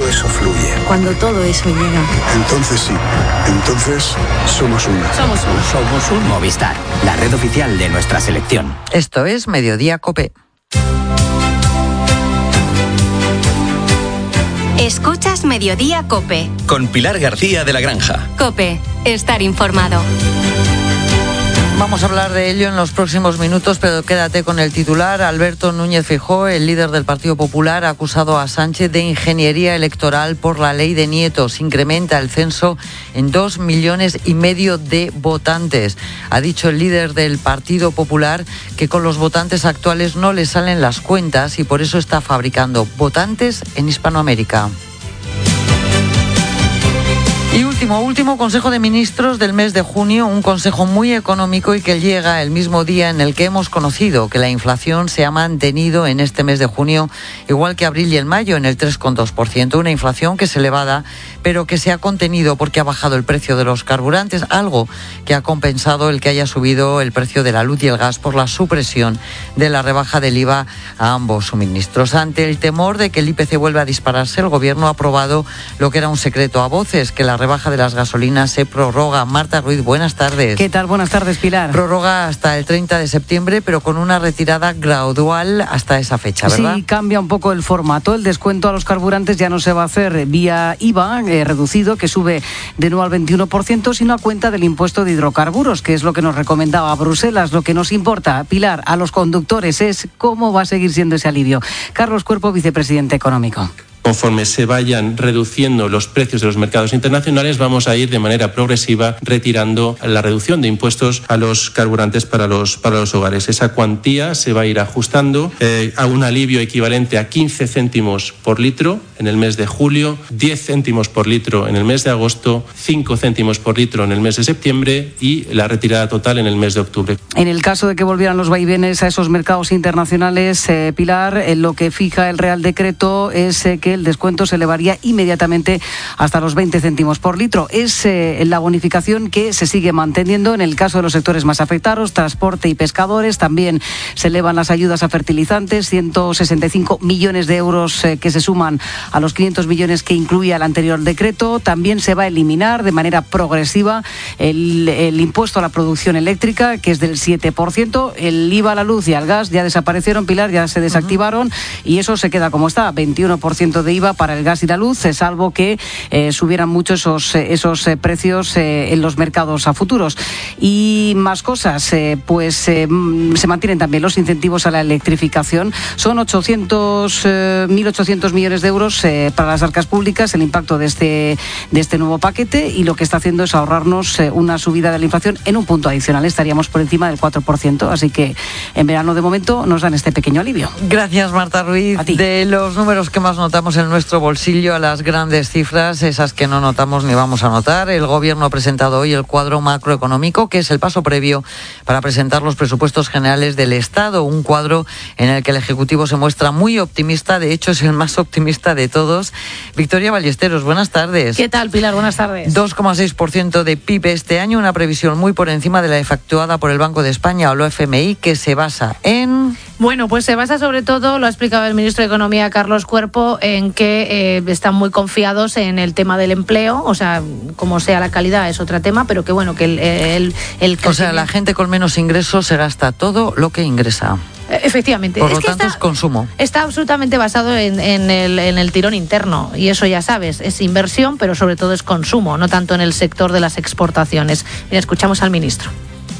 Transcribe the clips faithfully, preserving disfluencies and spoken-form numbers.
eso fluye. Cuando todo eso llega. Entonces sí, entonces somos una. Somos uno. Somos un Movistar, la red oficial de nuestra selección. Esto es Mediodía COPE. Escuchas Mediodía COPE. Con Pilar García de la Granja. COPE, estar informado. Vamos a hablar de ello en los próximos minutos, pero quédate con el titular. Alberto Núñez Feijóo, el líder del Partido Popular, ha acusado a Sánchez de ingeniería electoral por la ley de nietos. Incrementa el censo en dos millones y medio de votantes. Ha dicho el líder del Partido Popular que con los votantes actuales no le salen las cuentas y por eso está fabricando votantes en Hispanoamérica. Y último, último Consejo de Ministros del mes de junio, un consejo muy económico y que llega el mismo día en el que hemos conocido que la inflación se ha mantenido en este mes de junio, igual que abril y en mayo, en el tres coma dos por ciento. Una inflación que es elevada, pero que se ha contenido porque ha bajado el precio de los carburantes, algo que ha compensado el que haya subido el precio de la luz y el gas por la supresión de la rebaja del I V A a ambos suministros. Ante el temor de que el I P C vuelva a dispararse, el Gobierno ha aprobado lo que era un secreto a voces, que la rebaja de las gasolinas se prorroga. Marta Ruiz, buenas tardes. ¿Qué tal? Buenas tardes, Pilar. Prorroga hasta el treinta de septiembre, pero con una retirada gradual hasta esa fecha, ¿verdad? Sí, cambia un poco el formato. El descuento a los carburantes ya no se va a hacer vía I V A eh, reducido, que sube de nuevo al veintiuno por ciento, sino a cuenta del impuesto de hidrocarburos, que es lo que nos recomendaba Bruselas. Lo que nos importa, Pilar, a los conductores es cómo va a seguir siendo ese alivio. Carlos Cuerpo, vicepresidente económico. Conforme se vayan reduciendo los precios de los mercados internacionales, vamos a ir de manera progresiva retirando la reducción de impuestos a los carburantes para los, para los hogares. Esa cuantía se va a ir ajustando eh, a un alivio equivalente a quince céntimos por litro en el mes de julio, diez céntimos por litro en el mes de agosto, cinco céntimos por litro en el mes de septiembre y la retirada total en el mes de octubre. En el caso de que volvieran los vaivenes a esos mercados internacionales, eh, Pilar, eh, lo que fija el Real Decreto es eh, que el descuento se elevaría inmediatamente hasta los veinte céntimos por litro. Es eh, la bonificación que se sigue manteniendo en el caso de los sectores más afectados, transporte y pescadores. También se elevan las ayudas a fertilizantes, ciento sesenta y cinco millones de euros eh, que se suman a los quinientos millones que incluía el anterior decreto. También se va a eliminar de manera progresiva el, el impuesto a la producción eléctrica, que es del siete por ciento. El I V A a la luz y al gas ya desaparecieron, Pilar, ya se desactivaron, uh-huh. y eso se queda como está, veintiuno por ciento de I V A para el gas y la luz, salvo que eh, subieran mucho esos, esos eh, precios eh, en los mercados a futuros. Y más cosas, eh, pues eh, se mantienen también los incentivos a la electrificación. Son ochocientos, eh, mil ochocientos millones de euros eh, para las arcas públicas el impacto de este, de este nuevo paquete, y lo que está haciendo es ahorrarnos eh, una subida de la inflación en un punto adicional. Estaríamos por encima del cuatro por ciento, así que en verano de momento nos dan este pequeño alivio. Gracias, Marta Ruiz. A ti. De los números que más notamos en nuestro bolsillo a las grandes cifras, esas que no notamos ni vamos a notar, el Gobierno ha presentado hoy el cuadro macroeconómico, que es el paso previo para presentar los presupuestos generales del Estado, un cuadro en el que el Ejecutivo se muestra muy optimista, de hecho es el más optimista de todos. Victoria Ballesteros, buenas tardes. ¿Qué tal, Pilar? Buenas tardes. dos coma seis por ciento de P I B este año, una previsión muy por encima de la efectuada por el Banco de España o el F M I, que se basa en... Bueno, pues se basa sobre todo, lo ha explicado el ministro de Economía, Carlos Cuerpo, en que eh, están muy confiados en el tema del empleo, o sea, como sea la calidad es otro tema, pero que bueno, que el... el, el o sea, la gente con menos ingresos se gasta todo lo que ingresa. Efectivamente. Por lo es que tanto, está, es consumo. Está absolutamente basado en, en, el, en el tirón interno, y eso ya sabes, es inversión, pero sobre todo es consumo, no tanto en el sector de las exportaciones. Mira, escuchamos al ministro.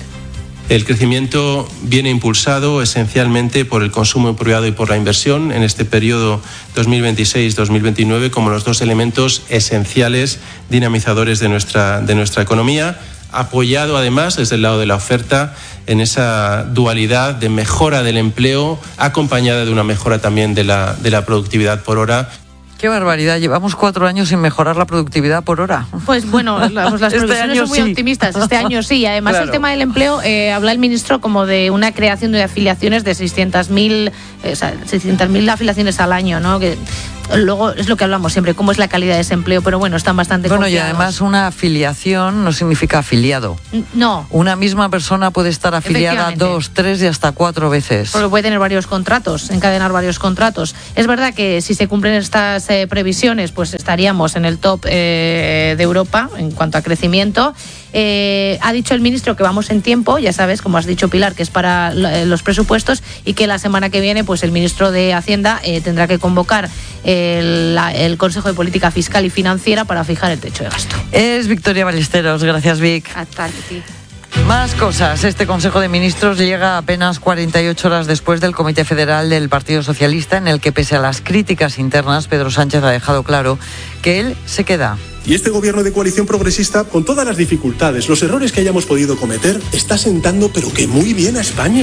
El crecimiento viene impulsado esencialmente por el consumo privado y por la inversión en este periodo dos mil veintiséis dos mil veintinueve como los dos elementos esenciales dinamizadores de nuestra, de nuestra economía, apoyado además desde el lado de la oferta en esa dualidad de mejora del empleo acompañada de una mejora también de la, de la productividad por hora. ¡Qué barbaridad! Llevamos cuatro años sin mejorar la productividad por hora. Pues bueno, las, las este previsiones son muy sí. optimistas. Este año sí. Además, claro. El tema del empleo, eh, habla el ministro como de una creación de afiliaciones de seiscientas mil eh, o sea, seiscientas mil afiliaciones al año, ¿no? Que luego es lo que hablamos siempre, cómo es la calidad de ese empleo, pero bueno, están bastante Bueno, confiados. y además una afiliación no significa afiliado. No. Una misma persona puede estar afiliada dos, tres y hasta cuatro veces. Porque puede tener varios contratos, encadenar varios contratos. Es verdad que si se cumplen estas eh, previsiones, pues estaríamos en el top eh, de Europa en cuanto a crecimiento. Eh, ha dicho el ministro que vamos en tiempo, ya sabes, como has dicho Pilar, que es para los presupuestos, y que la semana que viene pues el ministro de Hacienda eh, tendrá que convocar el, la, el Consejo de Política Fiscal y Financiera para fijar el techo de gasto. Es Victoria Ballesteros, gracias Vic. Hasta ti. Más cosas. Este Consejo de Ministros llega apenas cuarenta y ocho horas después del Comité Federal del Partido Socialista, en el que, pese a las críticas internas, Pedro Sánchez ha dejado claro que él se queda. Y este gobierno de coalición progresista, con todas las dificultades, los errores que hayamos podido cometer, está sentando pero que muy bien a España.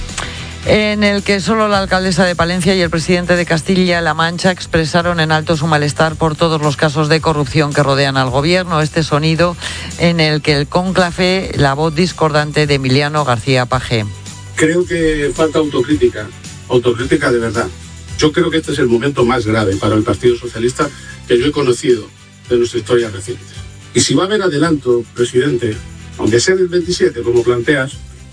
En el que solo la alcaldesa de Palencia y el presidente de Castilla-La Mancha expresaron en alto su malestar por todos los casos de corrupción que rodean al gobierno. Este sonido en el que el cónclave, la voz discordante de Emiliano García Paje. Creo que falta autocrítica, autocrítica de verdad. Yo creo que este es el momento más grave para el Partido Socialista que yo he conocido de nuestra historia reciente. Y si va a haber adelanto, presidente, aunque sea del veintisiete, como planteas,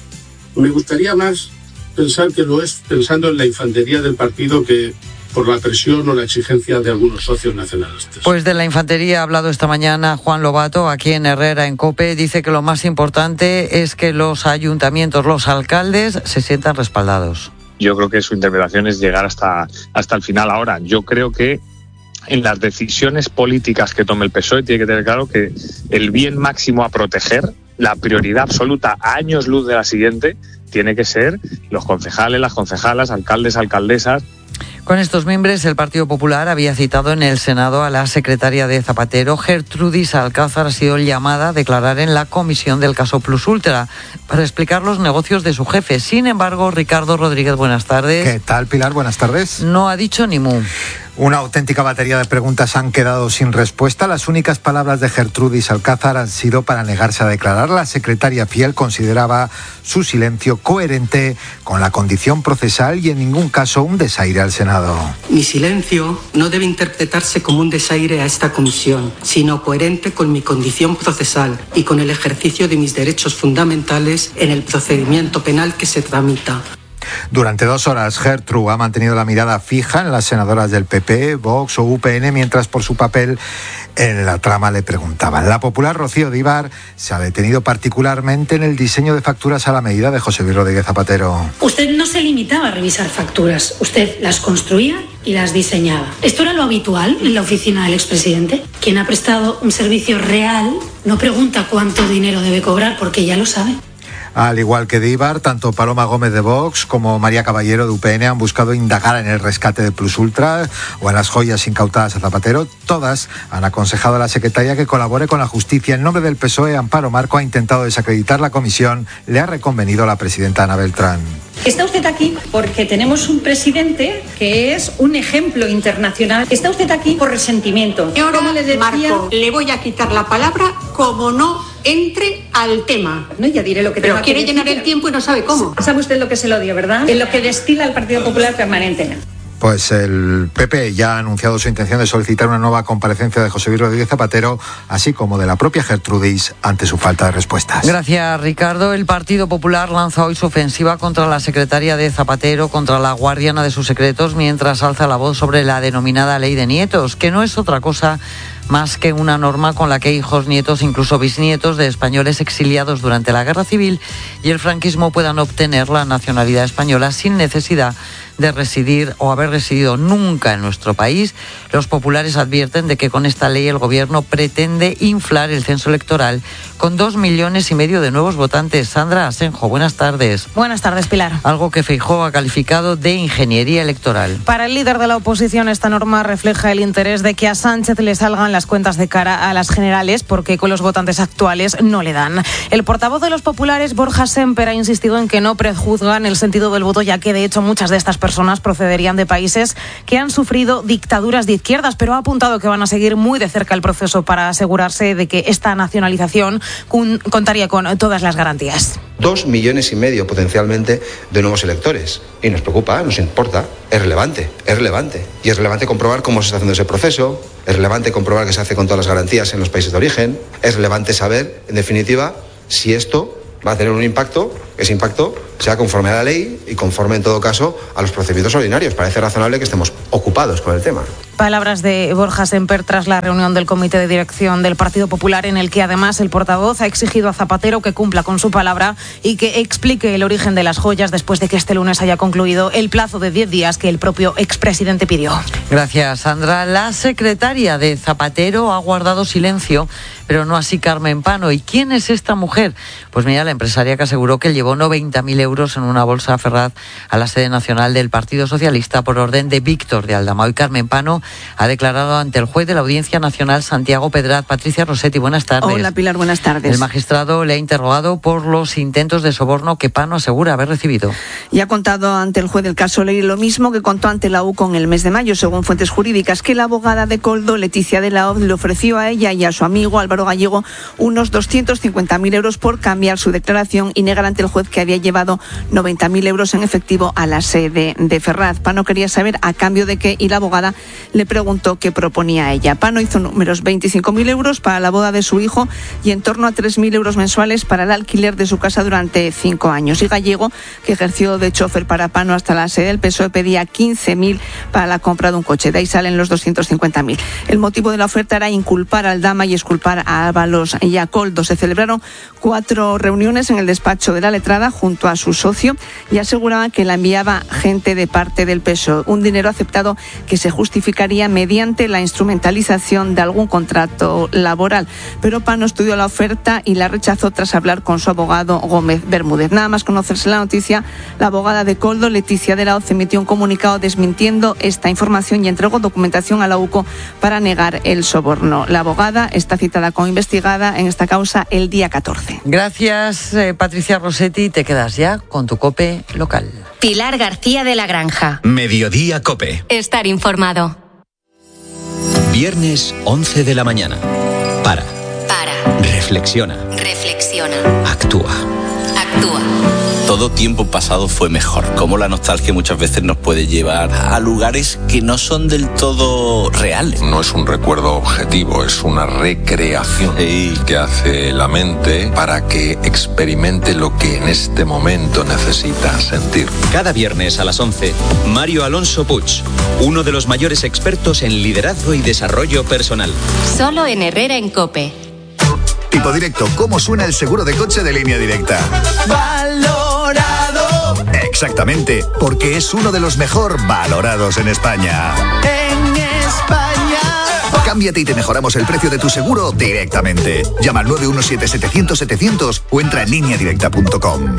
me gustaría más pensar que lo es pensando en la infantería del partido que por la presión o la exigencia de algunos socios nacionalistas. Pues de la infantería ha hablado esta mañana Juan Lobato, aquí en Herrera, en COPE. Dice que lo más importante es que los ayuntamientos, los alcaldes, se sientan respaldados. Yo creo que su interpretación es llegar hasta, hasta el final. Ahora, yo creo que en las decisiones políticas que tome el P S O E tiene que tener claro que el bien máximo a proteger, la prioridad absoluta a años luz de la siguiente, tiene que ser los concejales, las concejalas, alcaldes, alcaldesas. Con estos mimbres, el Partido Popular había citado en el Senado a la secretaria de Zapatero, Gertrudis Alcázar. Ha sido llamada a declarar en la comisión del caso Plus Ultra para explicar los negocios de su jefe. Sin embargo, Ricardo Rodríguez, buenas tardes. ¿Qué tal, Pilar? Buenas tardes. No ha dicho ni mu. Una auténtica batería de preguntas han quedado sin respuesta. Las únicas palabras de Gertrudis Alcázar han sido para negarse a declarar. La secretaria fiel consideraba su silencio coherente con la condición procesal y en ningún caso un desaire al Senado. Mi silencio no debe interpretarse como un desaire a esta comisión, sino coherente con mi condición procesal y con el ejercicio de mis derechos fundamentales en el procedimiento penal que se tramita. Durante dos horas, Gertrude ha mantenido la mirada fija en las senadoras del P P, Vox o U P N, mientras por su papel en la trama le preguntaban. La popular Rocío Díbar se ha detenido particularmente en el diseño de facturas a la medida de José Luis Rodríguez Zapatero. Usted no se limitaba a revisar facturas, usted las construía y las diseñaba. ¿Esto era lo habitual en la oficina del expresidente? Quien ha prestado un servicio real no pregunta cuánto dinero debe cobrar porque ya lo sabe. Al igual que Díbar, tanto Paloma Gómez de Vox como María Caballero de U P N han buscado indagar en el rescate de Plus Ultra o en las joyas incautadas a Zapatero. Todas han aconsejado a la secretaria que colabore con la justicia. En nombre del P S O E, Amparo Marco ha intentado desacreditar la comisión. Le ha reconvenido la presidenta Ana Beltrán. Está usted aquí porque tenemos un presidente que es un ejemplo internacional. Está usted aquí por resentimiento. Y ahora, le decía, Marco, le voy a quitar la palabra como no entre al tema. No, ya diré lo que Pero tenga quiere que llenar decir. el tiempo y no sabe cómo. ¿Sabe usted lo que es el odio, verdad? En lo que destila el Partido Popular permanentemente. Pues el P P ya ha anunciado su intención de solicitar una nueva comparecencia de José Luis Rodríguez Zapatero, así como de la propia Gertrudis, ante su falta de respuestas. Gracias, Ricardo. El Partido Popular lanza hoy su ofensiva contra la secretaria de Zapatero, contra la guardiana de sus secretos, mientras alza la voz sobre la denominada ley de nietos, que no es otra cosa más que una norma con la que hijos, nietos, incluso bisnietos de españoles exiliados durante la Guerra Civil y el franquismo puedan obtener la nacionalidad española sin necesidad de residir o haber residido nunca en nuestro país. Los populares advierten de que con esta ley el gobierno pretende inflar el censo electoral con dos millones y medio de nuevos votantes. Sandra Asenjo, buenas tardes. Buenas tardes, Pilar. Algo que Feijóo ha calificado de ingeniería electoral. Para el líder de la oposición, esta norma refleja el interés de que a Sánchez le salgan las cuentas de cara a las generales, porque con los votantes actuales no le dan. El portavoz de los populares, Borja Semper, ha insistido en que no prejuzgan el sentido del voto, ya que de hecho muchas de estas personas procederían de países que han sufrido dictaduras de izquierdas, pero ha apuntado que van a seguir muy de cerca el proceso para asegurarse de que esta nacionalización contaría con todas las garantías. Dos millones y medio potencialmente de nuevos electores. Y nos preocupa, nos importa, es relevante, es relevante. Y es relevante comprobar cómo se está haciendo ese proceso, es relevante comprobar que se hace con todas las garantías en los países de origen, es relevante saber, en definitiva, si esto va a tener un impacto, que ese impacto sea conforme a la ley y conforme, en todo caso, a los procedimientos ordinarios. Parece razonable que estemos ocupados con el tema. Palabras de Borja Sémper tras la reunión del Comité de Dirección del Partido Popular, en el que además el portavoz ha exigido a Zapatero que cumpla con su palabra y que explique el origen de las joyas después de que este lunes haya concluido el plazo de diez días que el propio expresidente pidió. Gracias, Sandra. La secretaria de Zapatero ha guardado silencio, pero no así Carmen Pano. ¿Y quién es esta mujer? Pues mira, la empresaria que aseguró que llevó noventa mil euros en una bolsa a Ferraz a la sede nacional del Partido Socialista por orden de Víctor de Aldama. Hoy Carmen Pano ha declarado ante el juez de la Audiencia Nacional Santiago Pedraz. Patricia Rossetti, buenas tardes. Hola Pilar, buenas tardes. El magistrado le ha interrogado por los intentos de soborno que Pano asegura haber recibido. Y ha contado ante el juez del caso Leire lo mismo que contó ante la U C O en el mes de mayo, según fuentes jurídicas, que la abogada de Coldo, Leticia de la Hoz, le ofreció a ella y a su amigo Álvaro Gallego unos doscientos cincuenta mil euros por cambiar su declaración y negar ante el juez que había llevado noventa mil euros en efectivo a la sede de Ferraz. Pano quería saber a cambio de qué y la abogada le preguntó qué proponía ella. Pano hizo números: veinticinco mil euros para la boda de su hijo y en torno a tres mil euros mensuales para el alquiler de su casa durante cinco años. Y Gallego, que ejerció de chofer para Pano hasta la sede del P S O E, pedía quince mil para la compra de un coche. De ahí salen los doscientos cincuenta mil. El motivo de la oferta era inculpar al Aldama y exculpar a Ábalos y a Coldo. Se celebraron cuatro reuniones en el despacho de la letrada junto a su socio y aseguraban que la enviaba gente de parte del P S O E. Un dinero aceptado que se justificaría mediante la instrumentalización de algún contrato laboral. Pero Pano estudió la oferta y la rechazó tras hablar con su abogado Gómez Bermúdez. Nada más conocerse la noticia, la abogada de Coldo, Leticia de la Hoz, emitió un comunicado desmintiendo esta información y entregó documentación a la U C O para negar el soborno. La abogada está citada como investigada en esta causa el día catorce. Gracias, eh, Patricia Rossetti. Te quedas ya con tu COPE local. Pilar García de la Granja. Mediodía COPE. Estar informado. Viernes once de la mañana. Para. Para. Reflexiona. Reflexiona. Actúa. Actúa. Todo tiempo pasado fue mejor. Cómo la nostalgia muchas veces nos puede llevar a lugares que no son del todo reales. No es un recuerdo objetivo, es una recreación sí. que hace la mente para que experimente lo que en este momento necesita sentir. Cada viernes a las once, Mario Alonso Puig, uno de los mayores expertos en liderazgo y desarrollo personal. Solo en Herrera en COPE. Tipo directo, ¿cómo suena el seguro de coche de Línea Directa? ¡Valorado! Exactamente, porque es uno de los mejor valorados en España. ¡En España! Cámbiate y te mejoramos el precio de tu seguro directamente. Llama al nueve uno siete, setecientos, setecientos o entra en línea directa punto com.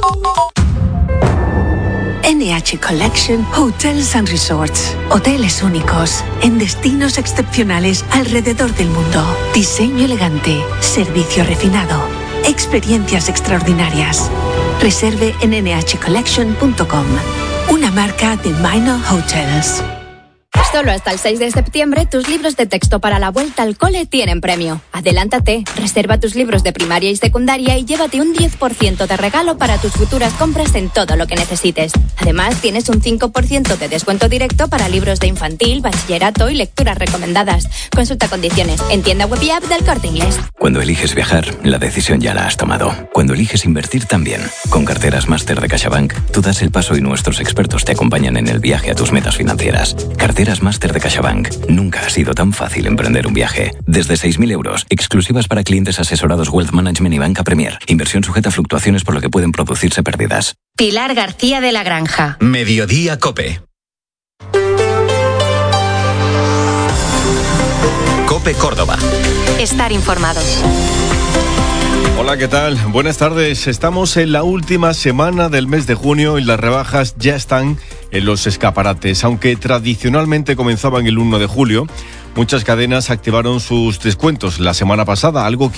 N H Collection Hotels and Resorts. Hoteles únicos en destinos excepcionales alrededor del mundo. Diseño elegante, servicio refinado, experiencias extraordinarias. Reserve en ene hache collection punto com. Una marca de Minor Hotels. Solo hasta el seis de septiembre, tus libros de texto para la vuelta al cole tienen premio. Adelántate, reserva tus libros de primaria y secundaria y llévate un diez por ciento de regalo para tus futuras compras en todo lo que necesites. Además, tienes un cinco por ciento de descuento directo para libros de infantil, bachillerato y lecturas recomendadas. Consulta condiciones en tienda web y app del Corte Inglés. Cuando eliges viajar, la decisión ya la has tomado. Cuando eliges invertir también. Con carteras Máster de CaixaBank, tú das el paso y nuestros expertos te acompañan en el viaje a tus metas financieras. Carteras Máster de CaixaBank. Nunca ha sido tan fácil emprender un viaje. Desde seis mil euros, exclusivas para clientes asesorados Wealth Management y Banca Premier. Inversión sujeta a fluctuaciones por lo que pueden producirse pérdidas. Pilar García de la Granja. Mediodía COPE. COPE Córdoba. Estar informado. Hola, ¿qué tal? Buenas tardes. Estamos en la última semana del mes de junio y las rebajas ya están en los escaparates. Aunque tradicionalmente comenzaban el uno de julio, muchas cadenas activaron sus descuentos la semana pasada, algo que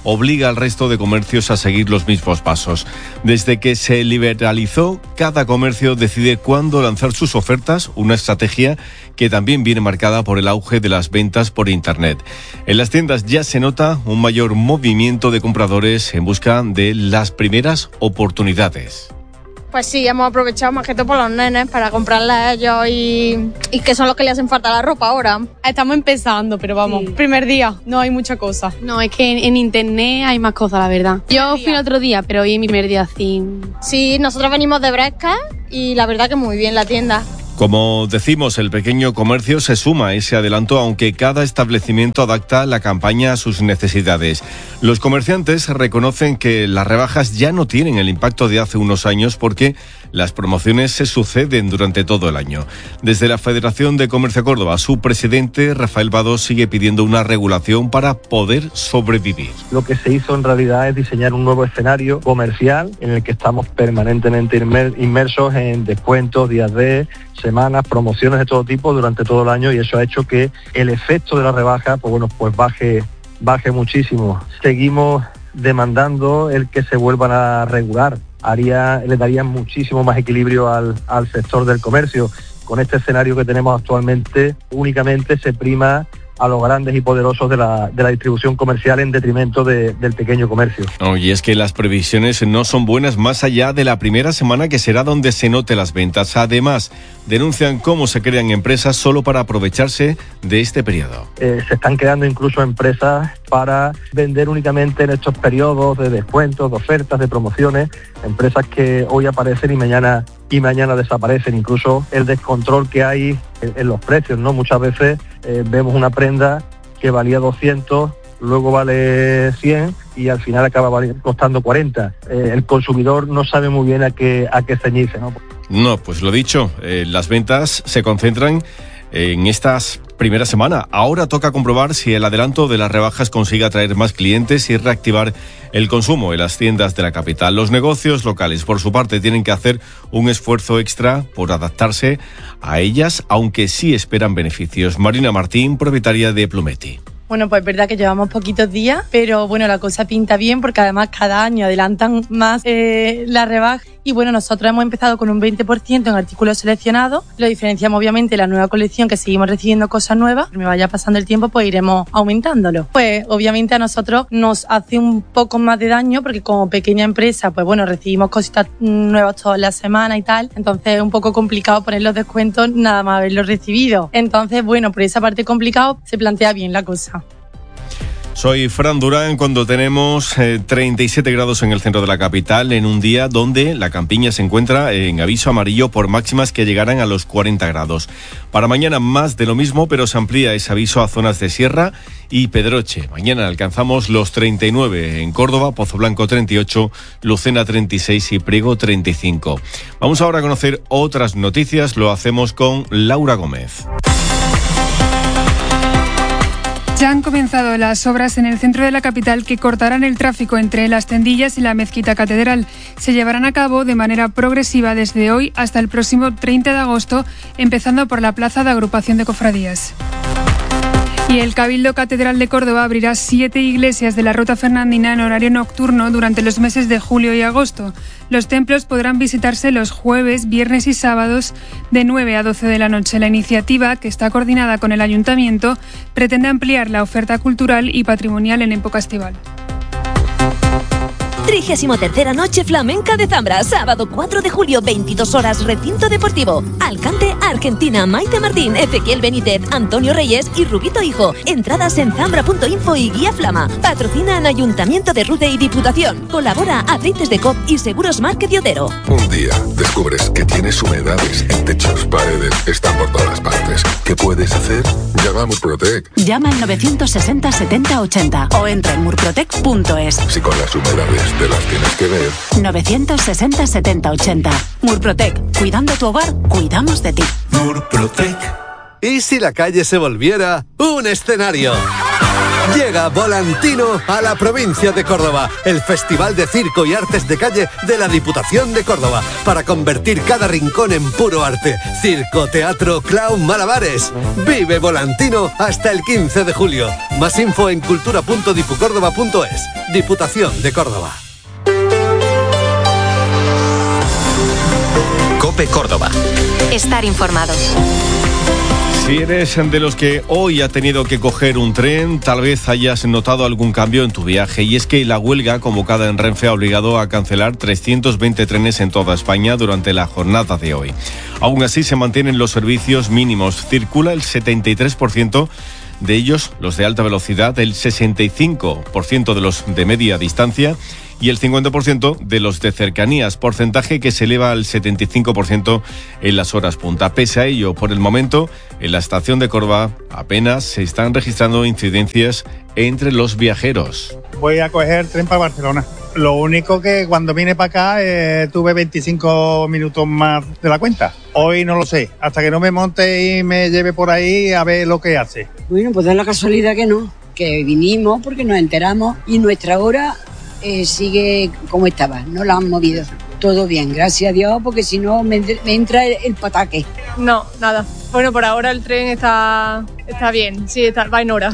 obliga al resto de comercios a seguir los mismos pasos. Desde que se liberalizó, cada comercio decide cuándo lanzar sus ofertas, una estrategia que también viene marcada por el auge de las ventas por Internet. En las tiendas ya se nota un mayor movimiento de compradores en busca de las primeras oportunidades. Pues sí, hemos aprovechado más que todo por los nenes para comprarles a ellos y, y que son los que le hacen falta la ropa ahora. Estamos empezando, pero vamos, sí. Primer día, no hay mucha cosa. No, es que en, en internet hay más cosas, la verdad. Yo fui el otro día, pero hoy es mi primer día sí. Sí, nosotros venimos de Bresca y la verdad que muy bien la tienda. Como decimos, el pequeño comercio se suma a ese adelanto, aunque cada establecimiento adapta la campaña a sus necesidades. Los comerciantes reconocen que las rebajas ya no tienen el impacto de hace unos años porque las promociones se suceden durante todo el año. Desde la Federación de Comercio Córdoba, su presidente, Rafael Vado, sigue pidiendo una regulación para poder sobrevivir. Lo que se hizo en realidad es diseñar un nuevo escenario comercial en el que estamos permanentemente inmersos en descuentos, días de... semanas, promociones de todo tipo durante todo el año, y eso ha hecho que el efecto de la rebaja pues bueno pues baje baje muchísimo. Seguimos demandando el que se vuelvan a regular, haría le daría muchísimo más equilibrio al, al sector del comercio. Con este escenario que tenemos actualmente, únicamente se prima a los grandes y poderosos de la, de la distribución comercial en detrimento de, del pequeño comercio. Oh, y es que las previsiones no son buenas más allá de la primera semana, que será donde se note las ventas. Además, denuncian cómo se crean empresas solo para aprovecharse de este periodo. Eh, se están creando incluso empresas para vender únicamente en estos periodos de descuentos, de ofertas, de promociones, empresas que hoy aparecen y mañana y mañana desaparecen. Incluso el descontrol que hay en, en los precios, ¿no? Muchas veces eh, vemos una prenda que valía doscientos, luego vale cien y al final acaba valiendo, costando cuarenta. Eh, el consumidor no sabe muy bien a qué a qué ceñirse, ¿no? No, pues lo dicho, eh, las ventas se concentran en estas primeras semanas. Ahora toca comprobar si el adelanto de las rebajas consigue atraer más clientes y reactivar el consumo en las tiendas de la capital. Los negocios locales, por su parte, tienen que hacer un esfuerzo extra por adaptarse a ellas, aunque sí esperan beneficios. Marina Martín, propietaria de Plumetti. Bueno, pues es verdad que llevamos poquitos días, pero bueno, la cosa pinta bien porque además cada año adelantan más eh, la rebaja. Y bueno, nosotros hemos empezado con un veinte por ciento en artículos seleccionados. Lo diferenciamos obviamente la nueva colección, que seguimos recibiendo cosas nuevas. Me vaya pasando el tiempo, pues iremos aumentándolo. Pues obviamente a nosotros nos hace un poco más de daño porque como pequeña empresa, pues bueno, recibimos cositas nuevas todas las semanas y tal. Entonces es un poco complicado poner los descuentos nada más haberlos recibido. Entonces, bueno, por esa parte complicado se plantea bien la cosa. Soy Fran Durán cuando tenemos eh, treinta y siete grados en el centro de la capital, en un día donde la campiña se encuentra en aviso amarillo por máximas que llegarán a los cuarenta grados. Para mañana más de lo mismo, pero se amplía ese aviso a zonas de Sierra y Pedroche. Mañana alcanzamos los treinta y nueve en Córdoba, Pozo Blanco treinta y ocho, Lucena treinta y seis y Priego treinta y cinco. Vamos ahora a conocer otras noticias, lo hacemos con Laura Gómez. Ya han comenzado las obras en el centro de la capital que cortarán el tráfico entre Las Tendillas y la Mezquita Catedral. Se llevarán a cabo de manera progresiva desde hoy hasta el próximo treinta de agosto, empezando por la Plaza de Agrupación de Cofradías. Y el Cabildo Catedral de Córdoba abrirá siete iglesias de la Ruta Fernandina en horario nocturno durante los meses de julio y agosto. Los templos podrán visitarse los jueves, viernes y sábados de nueve a doce de la noche. La iniciativa, que está coordinada con el Ayuntamiento, pretende ampliar la oferta cultural y patrimonial en época estival. trigésima tercera Noche Flamenca de Zambra, sábado cuatro de julio, veintidós horas, recinto deportivo. Alcante, Argentina, Maite Martín, Ezequiel Benítez, Antonio Reyes y Rubito Hijo. Entradas en zambra punto info y Guía Flama. Patrocinan Ayuntamiento de Rude y Diputación. Colabora Aceites de Coop y Seguros Marque de Odero. Un día descubres que tienes humedades en techos, paredes, están por todas partes. ¿Qué puedes hacer? Llama a Murprotec. Llama al novecientos sesenta setenta ochenta o entra en murprotec punto es. Si con las humedades te las tienes que ver. novecientos sesenta setenta ochenta. Murprotec. Cuidando tu hogar, cuidamos de ti. Murprotec. ¿Y si la calle se volviera un escenario? Llega Volantino a la provincia de Córdoba, el Festival de Circo y Artes de Calle de la Diputación de Córdoba, para convertir cada rincón en puro arte. Circo, teatro, clown, malabares. Vive Volantino hasta el quince de julio. Más info en cultura punto dipucórdoba punto es. Diputación de Córdoba. COPE Córdoba. Estar informado. Si eres de los que hoy ha tenido que coger un tren, tal vez hayas notado algún cambio en tu viaje. Y es que la huelga convocada en Renfe ha obligado a cancelar trescientos veinte trenes en toda España durante la jornada de hoy. Aún así, se mantienen los servicios mínimos. Circula el setenta y tres por ciento de ellos, los de alta velocidad, el sesenta y cinco por ciento de los de media distancia y el cincuenta por ciento de los de cercanías, porcentaje que se eleva al setenta y cinco por ciento en las horas punta. Pese a ello, por el momento, en la estación de Córdoba apenas se están registrando incidencias entre los viajeros. Voy a coger tren para Barcelona. Lo único que cuando vine para acá eh, tuve veinticinco minutos más de la cuenta. Hoy no lo sé, hasta que no me monte y me lleve por ahí a ver lo que hace. Bueno, pues da la casualidad que no, que vinimos porque nos enteramos y nuestra hora eh, sigue como estaba, no la han movido. Todo bien, gracias a Dios, porque si no me, me entra el, el pataque. No, nada. Bueno, por ahora el tren está, está bien, sí, está, va en hora.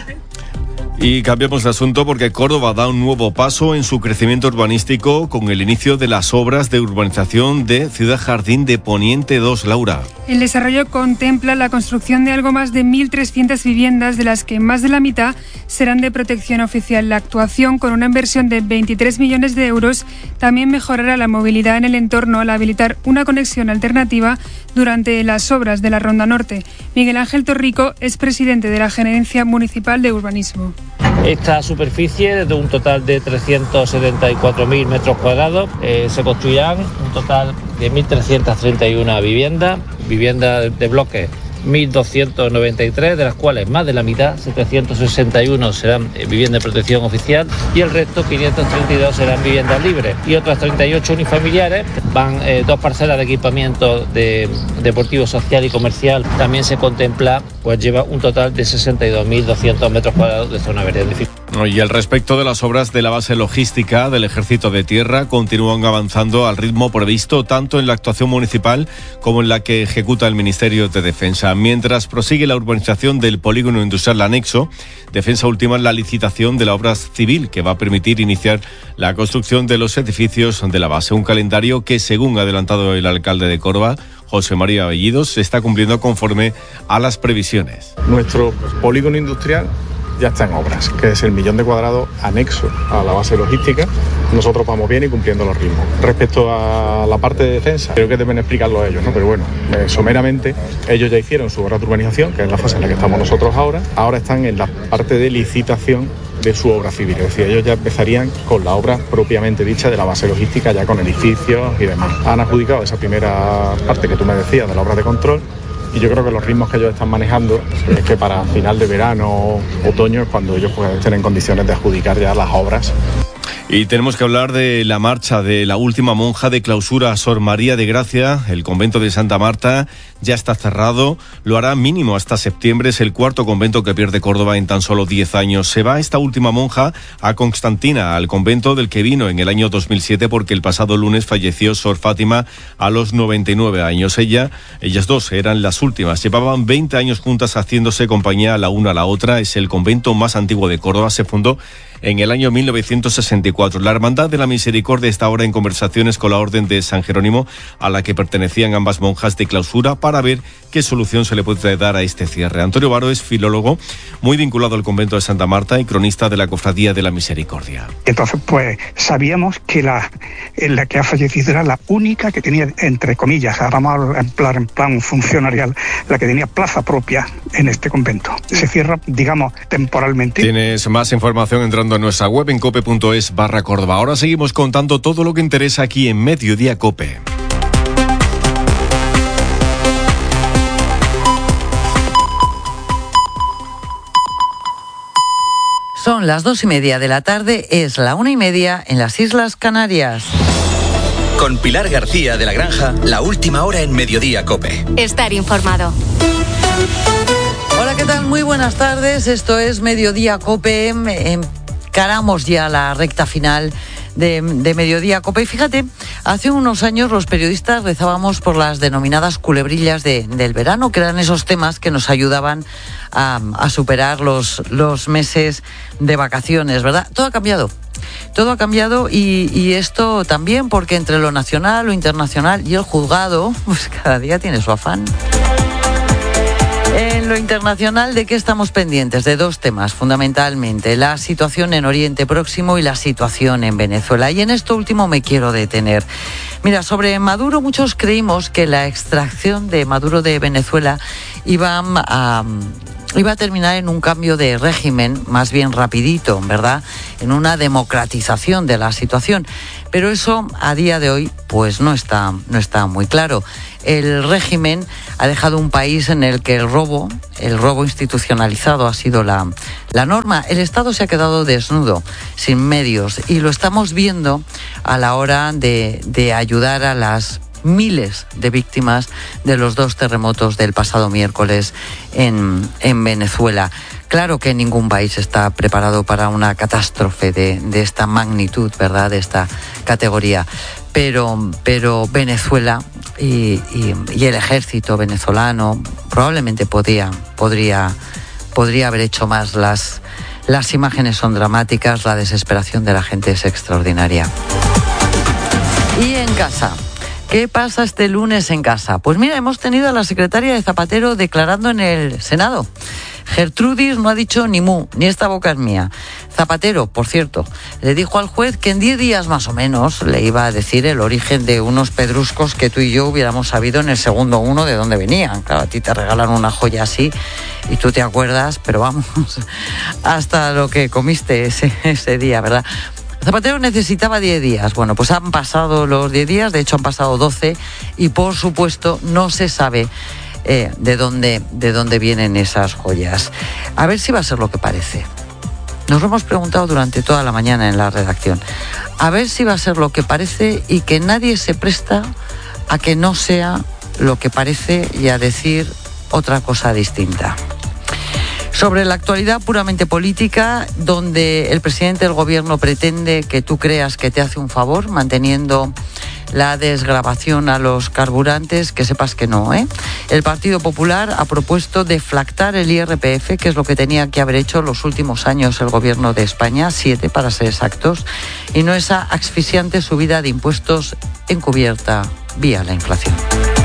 Y cambiamos de asunto porque Córdoba da un nuevo paso en su crecimiento urbanístico con el inicio de las obras de urbanización de Ciudad Jardín de Poniente dos, Laura. El desarrollo contempla la construcción de algo más de mil trescientas viviendas, de las que más de la mitad serán de protección oficial. La actuación, con una inversión de veintitrés millones de euros, también mejorará la movilidad en el entorno al habilitar una conexión alternativa durante las obras de la Ronda Norte. Miguel Ángel Torrico es presidente de la Gerencia Municipal de Urbanismo. Esta superficie, de un total de trescientos setenta y cuatro mil metros cuadrados, eh, se construirán un total de mil trescientas treinta y una viviendas, viviendas de bloques mil doscientos noventa y tres, de las cuales más de la mitad, setecientos sesenta y uno, serán viviendas de protección oficial y el resto, quinientos treinta y dos, serán viviendas libres. Y otras treinta y ocho unifamiliares, van eh, dos parcelas de equipamiento de deportivo, social y comercial. También se contempla, pues lleva un total de sesenta y dos mil doscientos metros cuadrados de zona verde. Y al respecto de las obras de la base logística del Ejército de Tierra, continúan avanzando al ritmo previsto tanto en la actuación municipal como en la que ejecuta el Ministerio de Defensa. Mientras prosigue la urbanización del polígono industrial anexo, Defensa ultima la licitación de la obra civil que va a permitir iniciar la construcción de los edificios de la base. Un calendario que, según ha adelantado el alcalde de Córdoba, José María Bellidos, se está cumpliendo conforme a las previsiones. Nuestro polígono industrial ya está en obras, que es el millón de cuadrados anexo a la base logística. Nosotros vamos bien y cumpliendo los ritmos. Respecto a la parte de defensa, creo que deben explicarlo ellos, ¿no? Pero bueno, eh, someramente, ellos ya hicieron su obra de urbanización, que es la fase en la que estamos nosotros ahora. Ahora están en la parte de licitación de su obra civil, es decir, ellos ya empezarían con la obra propiamente dicha de la base logística, ya con edificios y demás. Han adjudicado esa primera parte que tú me decías de la obra de control. Y yo creo que los ritmos que ellos están manejando es que para final de verano, otoño, es cuando ellos pueden estar en condiciones de adjudicar ya las obras. Y tenemos que hablar de la marcha de la última monja de clausura, Sor María de Gracia. El convento de Santa Marta ya está cerrado, lo hará mínimo hasta septiembre. Es el cuarto convento que pierde Córdoba en tan solo diez años. Se va esta última monja a Constantina, al convento del que vino en el año dos mil siete, porque el pasado lunes falleció Sor Fátima a los noventa y nueve años. Ella, ellas dos eran las últimas. Llevaban veinte años juntas haciéndose compañía la una a la otra. Es el convento más antiguo de Córdoba. Se fundó en el año mil novecientos sesenta y cuatro. La Hermandad de la Misericordia está ahora en conversaciones con la Orden de San Jerónimo, a la que pertenecían ambas monjas de clausura, para ver qué solución se le puede dar a este cierre. Antonio Varo es filólogo, muy vinculado al convento de Santa Marta y cronista de la Cofradía de la Misericordia. Entonces, pues sabíamos que la, la que ha fallecido era la única que tenía, entre comillas, ahora vamos a en plan, en plan funcionarial, la que tenía plaza propia en este convento. Se cierra, digamos, temporalmente. Tienes más información entrando en nuestra web en cope punto es barra Córdoba. Ahora seguimos contando todo lo que interesa aquí en Mediodía Cope. Son las dos y media de la tarde, es la una y media en las Islas Canarias. Con Pilar García de la Granja, la última hora en Mediodía Cope. Estar informado. Hola, ¿qué ¿qué tal? Muy buenas tardes. Esto es Mediodía COPE. Encaramos ya la recta final de, de Mediodía COPE. Y fíjate, hace unos años los periodistas rezábamos por las denominadas culebrillas de, del verano, que eran esos temas que nos ayudaban a, a superar los, los meses de vacaciones, ¿verdad? Todo ha cambiado. Todo ha cambiado y, y esto también porque entre lo nacional, lo internacional y el juzgado, pues cada día tiene su afán. En lo internacional, ¿de qué estamos pendientes? De dos temas, fundamentalmente, la situación en Oriente Próximo y la situación en Venezuela. Y en esto último me quiero detener. Mira, sobre Maduro, muchos creímos que la extracción de Maduro de Venezuela iba a... iba a terminar en un cambio de régimen más bien rapidito, ¿verdad? En una democratización de la situación. Pero eso a día de hoy pues no está, no está muy claro. El régimen ha dejado un país en el que el robo, el robo institucionalizado ha sido la, la norma. El Estado se ha quedado desnudo, sin medios, y lo estamos viendo a la hora de, de ayudar a las miles de víctimas de los dos terremotos del pasado miércoles en, en Venezuela. Claro que ningún país está preparado para una catástrofe de, de esta magnitud, ¿verdad?, de esta categoría. Pero, pero Venezuela y, y, y el ejército venezolano probablemente podría, podría, podría haber hecho más. Las, las imágenes son dramáticas, la desesperación de la gente es extraordinaria. Y en casa, ¿qué pasa este lunes en casa? Pues mira, hemos tenido a la secretaria de Zapatero declarando en el Senado. Gertrudis no ha dicho ni mu, ni esta boca es mía. Zapatero, por cierto, le dijo al juez que en diez días más o menos le iba a decir el origen de unos pedruscos que tú y yo hubiéramos sabido en el segundo uno de dónde venían. Claro, a ti te regalan una joya así y tú te acuerdas, pero vamos, hasta lo que comiste ese, ese día, ¿verdad? Zapatero necesitaba diez días. Bueno, pues han pasado los diez días, de hecho han pasado doce, y por supuesto no se sabe eh, de dónde, de dónde vienen esas joyas. A ver si va a ser lo que parece. Nos lo hemos preguntado durante toda la mañana en la redacción. A ver si va a ser lo que parece y que nadie se presta a que no sea lo que parece y a decir otra cosa distinta. Sobre la actualidad puramente política, donde el presidente del gobierno pretende que tú creas que te hace un favor manteniendo la desgravación a los carburantes, que sepas que no, ¿eh? El Partido Popular ha propuesto deflactar el I R P F, que es lo que tenía que haber hecho los últimos años el gobierno de España, siete para ser exactos, y no esa asfixiante subida de impuestos encubierta vía la inflación.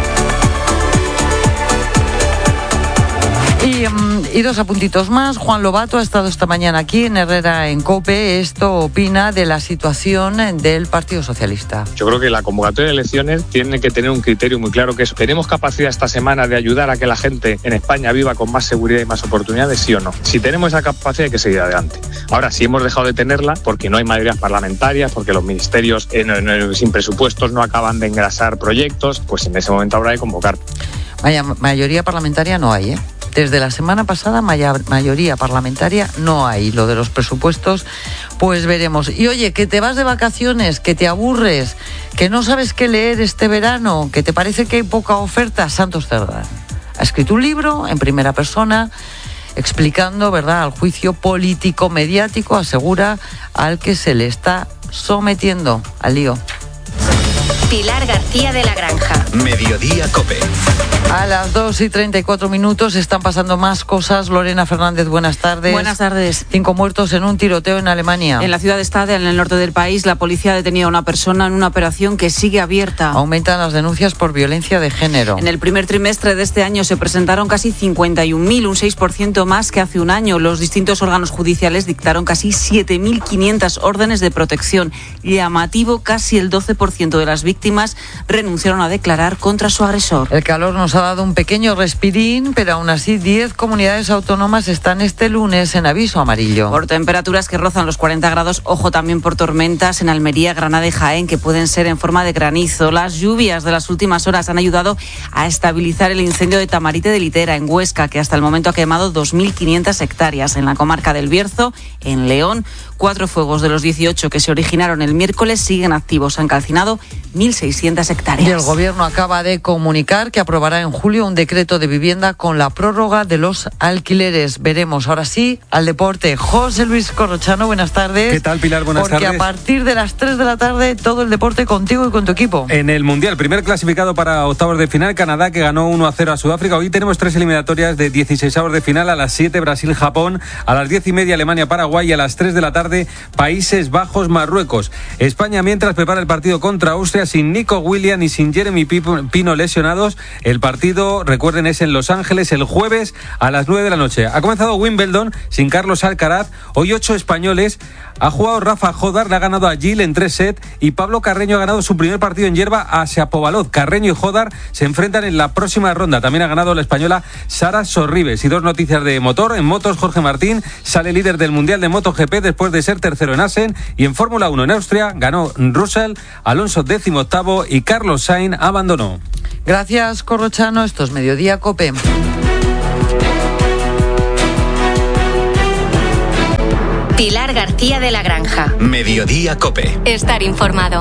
Y, y dos apuntitos más. Juan Lobato ha estado esta mañana aquí en Herrera en COPE. Esto opina de la situación del Partido Socialista. Yo creo que la convocatoria de elecciones tiene que tener un criterio muy claro, que es: ¿tenemos capacidad esta semana de ayudar a que la gente en España viva con más seguridad y más oportunidades, sí o no? Si tenemos esa capacidad, hay que seguir adelante. Ahora, si hemos dejado de tenerla porque no hay mayorías parlamentarias, porque los ministerios eh, no, no, sin presupuestos no acaban de engrasar proyectos, pues en ese momento habrá de convocar. Vaya, mayoría parlamentaria no hay, ¿eh? Desde la semana pasada mayoría parlamentaria no hay. Lo de los presupuestos, pues veremos. Y oye, que te vas de vacaciones, que te aburres, que no sabes qué leer este verano, que te parece que hay poca oferta, Santos Cerdán ha escrito un libro en primera persona explicando, ¿verdad?, al juicio político mediático, asegura, al que se le está sometiendo al lío. Pilar García de la Granja. Mediodía COPE. A las dos y treinta y cuatro minutos están pasando más cosas. Lorena Fernández, buenas tardes. Buenas tardes. Cinco muertos en un tiroteo en Alemania. En la ciudad de Stade, en el norte del país, la policía ha detenido a una persona en una operación que sigue abierta. Aumentan las denuncias por violencia de género. En el primer trimestre de este año se presentaron casi cincuenta y un mil, un seis por ciento más que hace un año. Los distintos órganos judiciales dictaron casi siete mil quinientas órdenes de protección. Llamativo, casi el doce por ciento de las víctimas renunciaron a declarar contra su agresor. El calor nos ha dado un pequeño respirín, pero aún así diez comunidades autónomas están este lunes en aviso amarillo. Por temperaturas que rozan los cuarenta grados, ojo también por tormentas en Almería, Granada y Jaén, que pueden ser en forma de granizo. Las lluvias de las últimas horas han ayudado a estabilizar el incendio de Tamarite de Litera, en Huesca, que hasta el momento ha quemado dos mil quinientas hectáreas. En la comarca del Bierzo, en León, cuatro fuegos de los dieciocho que se originaron el miércoles siguen activos. Han calcinado mil mil seiscientas hectáreas. Y el Gobierno acaba de comunicar que aprobará en julio un decreto de vivienda con la prórroga de los alquileres. Veremos ahora sí al deporte. José Luis Corrochano, buenas tardes. ¿Qué tal, Pilar? Buenas Porque tardes. Porque a partir de las tres de la tarde todo el deporte contigo y con tu equipo. En el Mundial, primer clasificado para octavos de final, Canadá, que ganó uno a cero a Sudáfrica. Hoy tenemos tres eliminatorias de dieciseisavos de final. A las siete, Brasil-Japón. A las diez y media, Alemania-Paraguay. Y a las tres de la tarde, Países Bajos-Marruecos. España, mientras, prepara el partido contra Austria sin Nico Williams y sin Jeremy Pino lesionados. El partido, recuerden, es en Los Ángeles el jueves a las nueve de la noche. Ha comenzado Wimbledon sin Carlos Alcaraz. Hoy ocho españoles. Ha jugado Rafa Jodar, le ha ganado a Gil en tres sets y Pablo Carreño ha ganado su primer partido en hierba a Shapovalov. Carreño y Jodar se enfrentan en la próxima ronda. También ha ganado la española Sara Sorribes. Y dos noticias de motor. En motos, Jorge Martín sale líder del Mundial de MotoGP después de ser tercero en Assen. Y en Fórmula uno en Austria ganó Russell, Alonso décimo octavo y Carlos Sainz abandonó. Gracias, Corrochano. Esto es Mediodía COPE. Pilar García de la Granja. Mediodía COPE. Estar informado.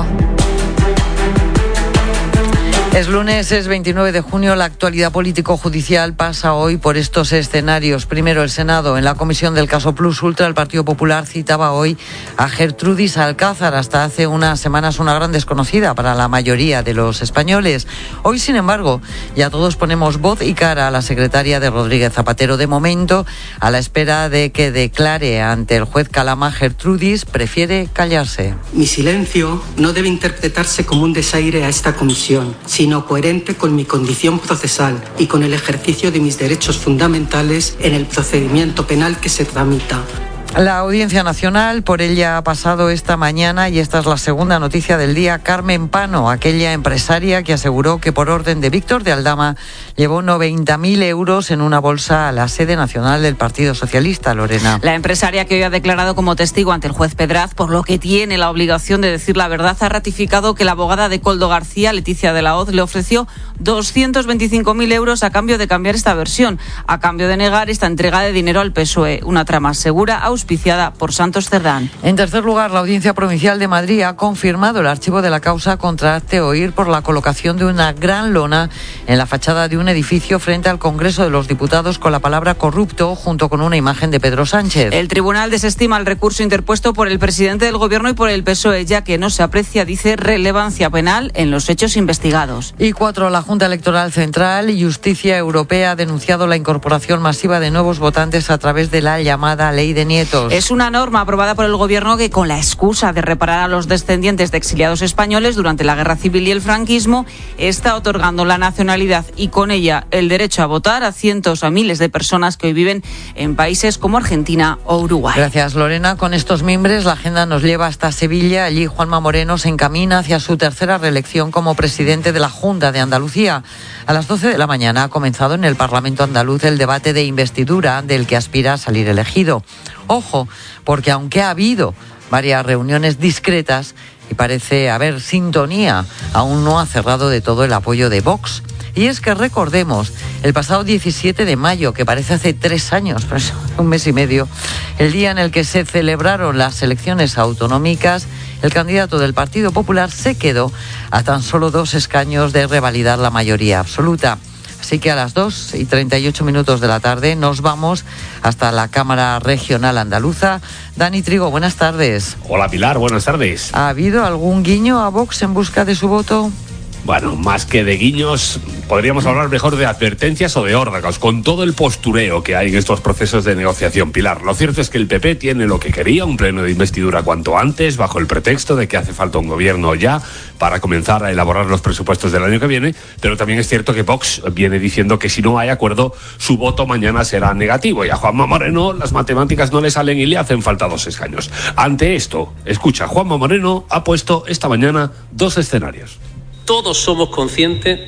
Es lunes, es veintinueve de junio. La actualidad político-judicial pasa hoy por estos escenarios. Primero, el Senado. En la comisión del caso Plus Ultra, el Partido Popular citaba hoy a Gertrudis Alcázar, hasta hace unas semanas una gran desconocida para la mayoría de los españoles. Hoy, sin embargo, ya todos ponemos voz y cara a la secretaria de Rodríguez Zapatero. De momento, a la espera de que declare ante el juez Calama, Gertrudis prefiere callarse. Mi silencio no debe interpretarse como un desaire a esta comisión, sino coherente con mi condición procesal y con el ejercicio de mis derechos fundamentales en el procedimiento penal que se tramita. La Audiencia Nacional, por ella ha pasado esta mañana, y esta es la segunda noticia del día, Carmen Pano, aquella empresaria que aseguró que por orden de Víctor de Aldama llevó noventa mil euros en una bolsa a la sede nacional del Partido Socialista, Lorena. La empresaria, que hoy ha declarado como testigo ante el juez Pedraz, por lo que tiene la obligación de decir la verdad, ha ratificado que la abogada de Koldo García, Leticia de la Hoz, le ofreció doscientos veinticinco mil euros a cambio de cambiar esta versión, a cambio de negar esta entrega de dinero al P S O E, una trama segura auspiciada por Santos Cerdán. En tercer lugar, la Audiencia Provincial de Madrid ha confirmado el archivo de la causa contra Hazte Oír por la colocación de una gran lona en la fachada de un edificio frente al Congreso de los Diputados con la palabra corrupto, junto con una imagen de Pedro Sánchez. El tribunal desestima el recurso interpuesto por el presidente del Gobierno y por el P S O E, ya que no se aprecia, dice, relevancia penal en los hechos investigados. Y cuatro, la Junta Electoral Central y Justicia Europea ha denunciado la incorporación masiva de nuevos votantes a través de la llamada Ley de Nietos. Es una norma aprobada por el Gobierno que, con la excusa de reparar a los descendientes de exiliados españoles durante la Guerra Civil y el franquismo, está otorgando la nacionalidad y con ella el derecho a votar a cientos a miles de personas que hoy viven en países como Argentina o Uruguay. Gracias, Lorena. Con estos mimbres, la agenda nos lleva hasta Sevilla. Allí Juanma Moreno se encamina hacia su tercera reelección como presidente de la Junta de Andalucía. A las doce de la mañana ha comenzado en el Parlamento andaluz el debate de investidura del que aspira a salir elegido. Ojo, porque aunque ha habido varias reuniones discretas y parece haber sintonía, aún no ha cerrado de todo el apoyo de Vox. Y es que recordemos, el pasado diecisiete de mayo, que parece hace tres años, pues un mes y medio, el día en el que se celebraron las elecciones autonómicas, el candidato del Partido Popular se quedó a tan solo dos escaños de revalidar la mayoría absoluta. Así que a las dos y treinta y ocho minutos de la tarde nos vamos hasta la Cámara Regional Andaluza. Dani Trigo, buenas tardes. Hola Pilar, buenas tardes. ¿Ha habido algún guiño a Vox en busca de su voto? Bueno, más que de guiños, podríamos hablar mejor de advertencias o de órdagos, con todo el postureo que hay en estos procesos de negociación, Pilar. Lo cierto es que el P P tiene lo que quería, un pleno de investidura cuanto antes, bajo el pretexto de que hace falta un gobierno ya para comenzar a elaborar los presupuestos del año que viene, pero también es cierto que Vox viene diciendo que si no hay acuerdo, su voto mañana será negativo, y a Juanma Moreno las matemáticas no le salen y le hacen falta dos escaños. Ante esto, escucha, Juanma Moreno ha puesto esta mañana dos escenarios. Todos somos conscientes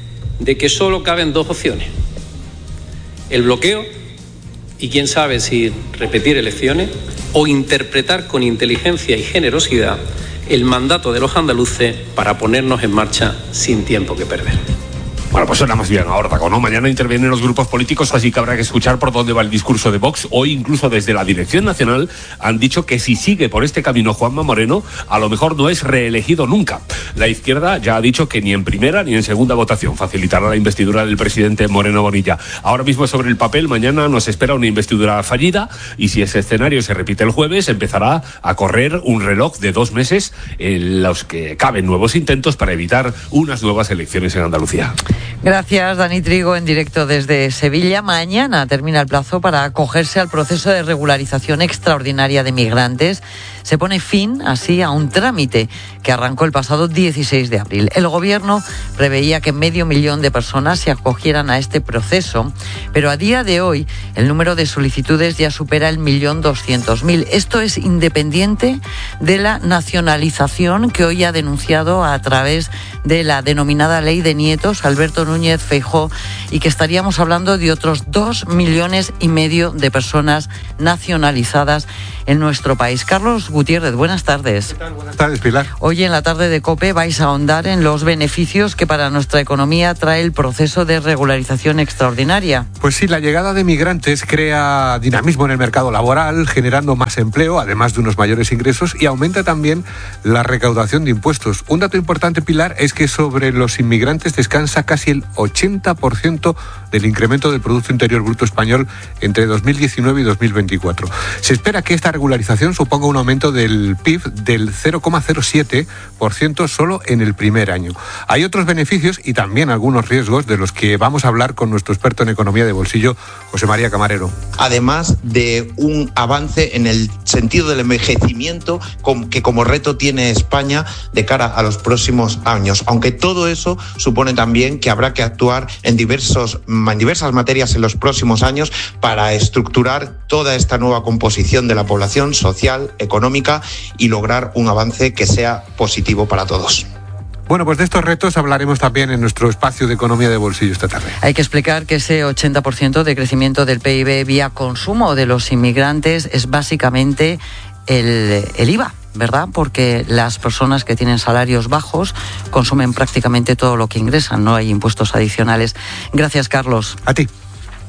de que solo caben dos opciones: el bloqueo y quién sabe si repetir elecciones, o interpretar con inteligencia y generosidad el mandato de los andaluces para ponernos en marcha sin tiempo que perder. Bueno, pues suena más bien a órdago, ¿no? Mañana intervienen los grupos políticos, así que habrá que escuchar por dónde va el discurso de Vox. Hoy, incluso desde la Dirección Nacional, han dicho que si sigue por este camino Juanma Moreno, a lo mejor no es reelegido nunca. La izquierda ya ha dicho que ni en primera ni en segunda votación facilitará la investidura del presidente Moreno Bonilla. Ahora mismo sobre el papel, mañana nos espera una investidura fallida y si ese escenario se repite el jueves, empezará a correr un reloj de dos meses en los que caben nuevos intentos para evitar unas nuevas elecciones en Andalucía. Gracias, Dani Trigo, en directo desde Sevilla. Mañana termina el plazo para acogerse al proceso de regularización extraordinaria de migrantes. Se pone fin, así, a un trámite que arrancó el pasado dieciséis de abril. El Gobierno preveía que medio millón de personas se acogieran a este proceso, pero a día de hoy el número de solicitudes ya supera el millón doscientos mil. Esto es independiente de la nacionalización que hoy ha denunciado a través de la denominada Ley de Nietos Alberto Núñez Feijóo, y que estaríamos hablando de otros dos millones y medio de personas nacionalizadas en nuestro país. Carlos Gutiérrez, buenas tardes. ¿Qué tal? Buenas tardes, Pilar. Hoy en la tarde de COPE vais a ahondar en los beneficios que para nuestra economía trae el proceso de regularización extraordinaria. Pues sí, la llegada de migrantes crea dinamismo en el mercado laboral, generando más empleo, además de unos mayores ingresos, y aumenta también la recaudación de impuestos. Un dato importante, Pilar, es que sobre los inmigrantes descansa casi el ochenta por ciento del incremento del Producto Interior Bruto español entre dos mil diecinueve y dos mil veinticuatro. Se espera que esta regularización suponga un aumento del P I B del cero coma cero siete por ciento solo en el primer año. Hay otros beneficios y también algunos riesgos de los que vamos a hablar con nuestro experto en economía de bolsillo, José María Camarero. Además de un avance en el sentido del envejecimiento que como reto tiene España de cara a los próximos años. Aunque todo eso supone también que habrá que actuar en, diversos, en diversas materias en los próximos años para estructurar toda esta nueva composición de la población social, económica y lograr un avance que sea positivo para todos. Bueno, pues de estos retos hablaremos también en nuestro espacio de economía de bolsillo esta tarde. Hay que explicar que ese ochenta por ciento de crecimiento del P I B vía consumo de los inmigrantes es básicamente el, el I V A, ¿verdad? Porque las personas que tienen salarios bajos consumen prácticamente todo lo que ingresan, no hay impuestos adicionales. Gracias, Carlos. A ti.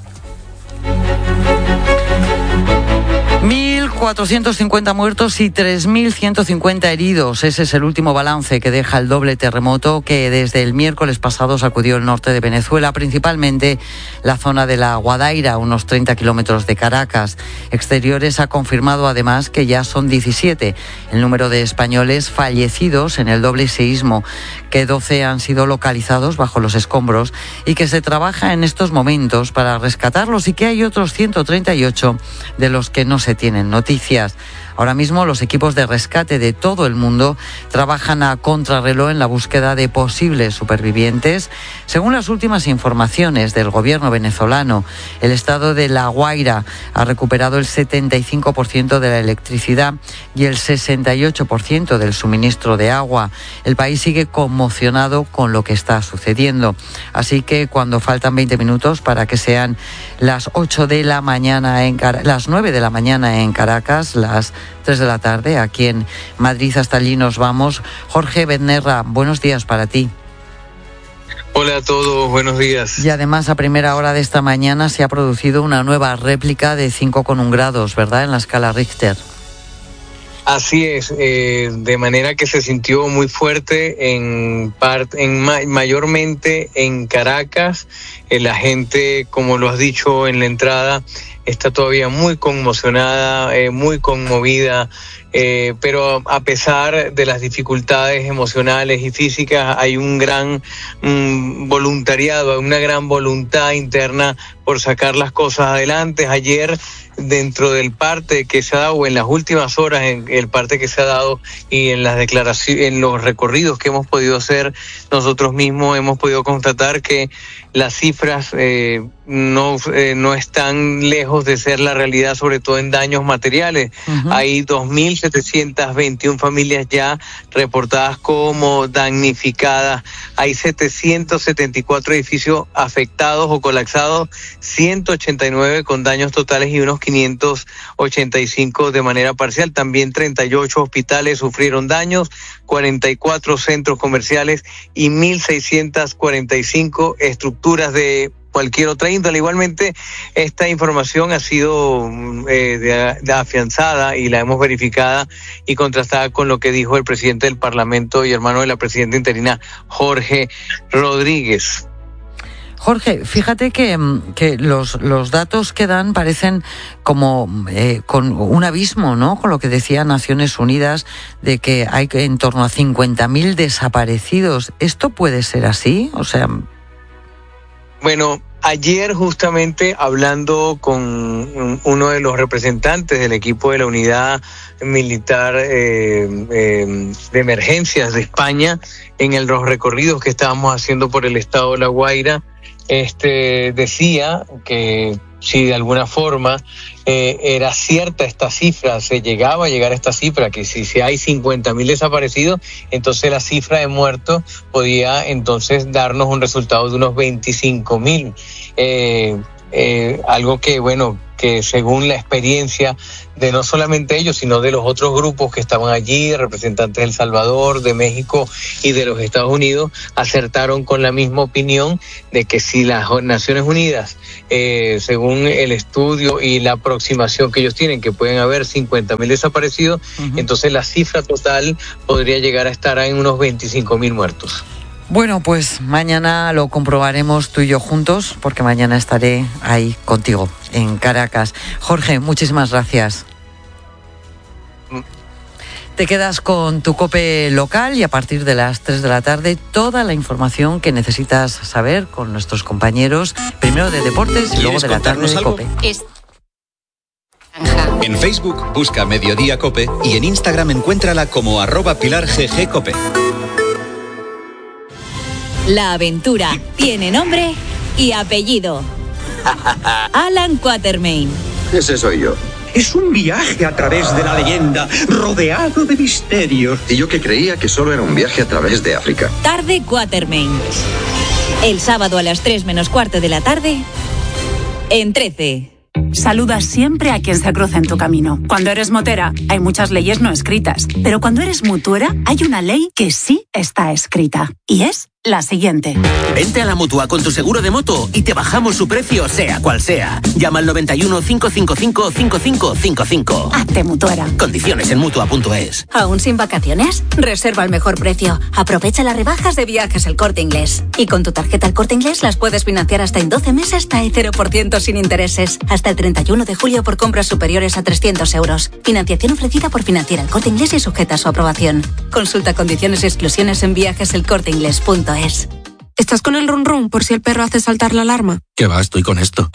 mil cuatrocientos cincuenta muertos y tres mil ciento cincuenta heridos. Ese es el último balance que deja el doble terremoto que desde el miércoles pasado sacudió el norte de Venezuela, principalmente la zona de la Guadaira, unos treinta kilómetros de Caracas. Exteriores ha confirmado además que ya son diecisiete el número de españoles fallecidos en el doble seísmo, que doce han sido localizados bajo los escombros y que se trabaja en estos momentos para rescatarlos, y que hay otros ciento treinta y ocho de los que no se tienen noticias. Ahora mismo los equipos de rescate de todo el mundo trabajan a contrarreloj en la búsqueda de posibles supervivientes. Según las últimas informaciones del gobierno venezolano, el estado de La Guaira ha recuperado el setenta y cinco por ciento de la electricidad y el sesenta y ocho por ciento del suministro de agua. El país sigue conmocionado con lo que está sucediendo. Así que cuando faltan veinte minutos para que sean las ocho de la mañana en Car- las nueve de la mañana en Caracas, las tres de la tarde aquí en Madrid, hasta allí nos vamos. Jorge Bednerra, buenos días para ti. Hola a todos, buenos días. Y además a primera hora de esta mañana se ha producido una nueva réplica de cinco coma uno grados, ¿verdad?, en la escala Richter. Así es, eh, de manera que se sintió muy fuerte en parte, en ma- mayormente en Caracas. Eh, la gente, como lo has dicho en la entrada, está todavía muy conmocionada, eh, muy conmovida, eh, pero a pesar de las dificultades emocionales y físicas, hay un gran mm, voluntariado, una gran voluntad interna por sacar las cosas adelante. Ayer, dentro del parte que se ha dado, o en las últimas horas, en el parte que se ha dado y en las declaraciones, en los recorridos que hemos podido hacer nosotros mismos, hemos podido constatar que las cifras eh, no, eh, no están lejos de ser la realidad, sobre todo en daños materiales. Uh-huh. Hay dos mil setecientas veintiuna familias ya reportadas como damnificadas. Hay setecientos setenta y cuatro edificios afectados o colapsados, ciento ochenta y nueve con daños totales y unos quinientos ochenta y cinco de manera parcial. También treinta y ocho hospitales sufrieron daños, cuarenta y cuatro centros comerciales y mil seiscientas cuarenta y cinco estructuras de cualquier otra índole. Igualmente, esta información ha sido eh, de, de afianzada y la hemos verificada y contrastada con lo que dijo el presidente del Parlamento y hermano de la presidenta interina, Jorge Rodríguez. Jorge, fíjate que, que los, los datos que dan parecen como eh, con un abismo, ¿no? Con lo que decía Naciones Unidas de que hay en torno a cincuenta mil desaparecidos. ¿Esto puede ser así? O sea... Bueno, ayer justamente hablando con uno de los representantes del equipo de la unidad militar eh, eh, de emergencias de España, en los recorridos que estábamos haciendo por el estado de La Guaira, este decía que si de alguna forma eh, era cierta esta cifra, se llegaba a llegar a esta cifra, que si, si hay cincuenta mil desaparecidos, entonces la cifra de muertos podía entonces darnos un resultado de unos veinticinco mil. Eh, eh, algo que, bueno, que según la experiencia de no solamente ellos, sino de los otros grupos que estaban allí, representantes de El Salvador, de México y de los Estados Unidos, acertaron con la misma opinión de que si las Naciones Unidas, eh, según el estudio y la aproximación que ellos tienen, que pueden haber cincuenta mil desaparecidos, uh-huh. entonces la cifra total podría llegar a estar en unos veinticinco mil muertos. Bueno, pues mañana lo comprobaremos tú y yo juntos, porque mañana estaré ahí contigo, en Caracas. Jorge, muchísimas gracias. Te quedas con tu COPE local y a partir de las tres de la tarde toda la información que necesitas saber con nuestros compañeros, primero de deportes y luego de la tarde de COPE. Es... En Facebook busca Mediodía COPE y en Instagram encuéntrala como arroba Pilar G G COPE. La aventura tiene nombre y apellido. Alan Quatermain. Ese soy yo. Es un viaje a través de la leyenda, rodeado de misterios. Y yo que creía que solo era un viaje a través de África. Tarde Quatermain. El sábado a las tres menos cuarto de la tarde, en trece. Saluda siempre a quien se cruza en tu camino. Cuando eres motera, hay muchas leyes no escritas. Pero cuando eres mutuera, hay una ley que sí está escrita. Y es la siguiente. Vente a la Mutua con tu seguro de moto y te bajamos su precio, sea cual sea. Llama al noventa y uno, cinco cinco cinco, cinco cinco cinco cinco. Hazte mutuera. Condiciones en Mutua punto es. ¿Aún sin vacaciones? Reserva al mejor precio. Aprovecha las rebajas de Viajes El Corte Inglés. Y con tu tarjeta El Corte Inglés las puedes financiar hasta en doce meses hasta el cero por ciento sin intereses. Hasta el treinta y uno de julio por compras superiores a trescientos euros. Financiación ofrecida por Financiera El Corte Inglés y sujeta a su aprobación. Consulta condiciones y exclusiones en viajes el corte inglés punto es. ¿Estás con el run run por si el perro hace saltar la alarma? ¿Qué va? Estoy con esto.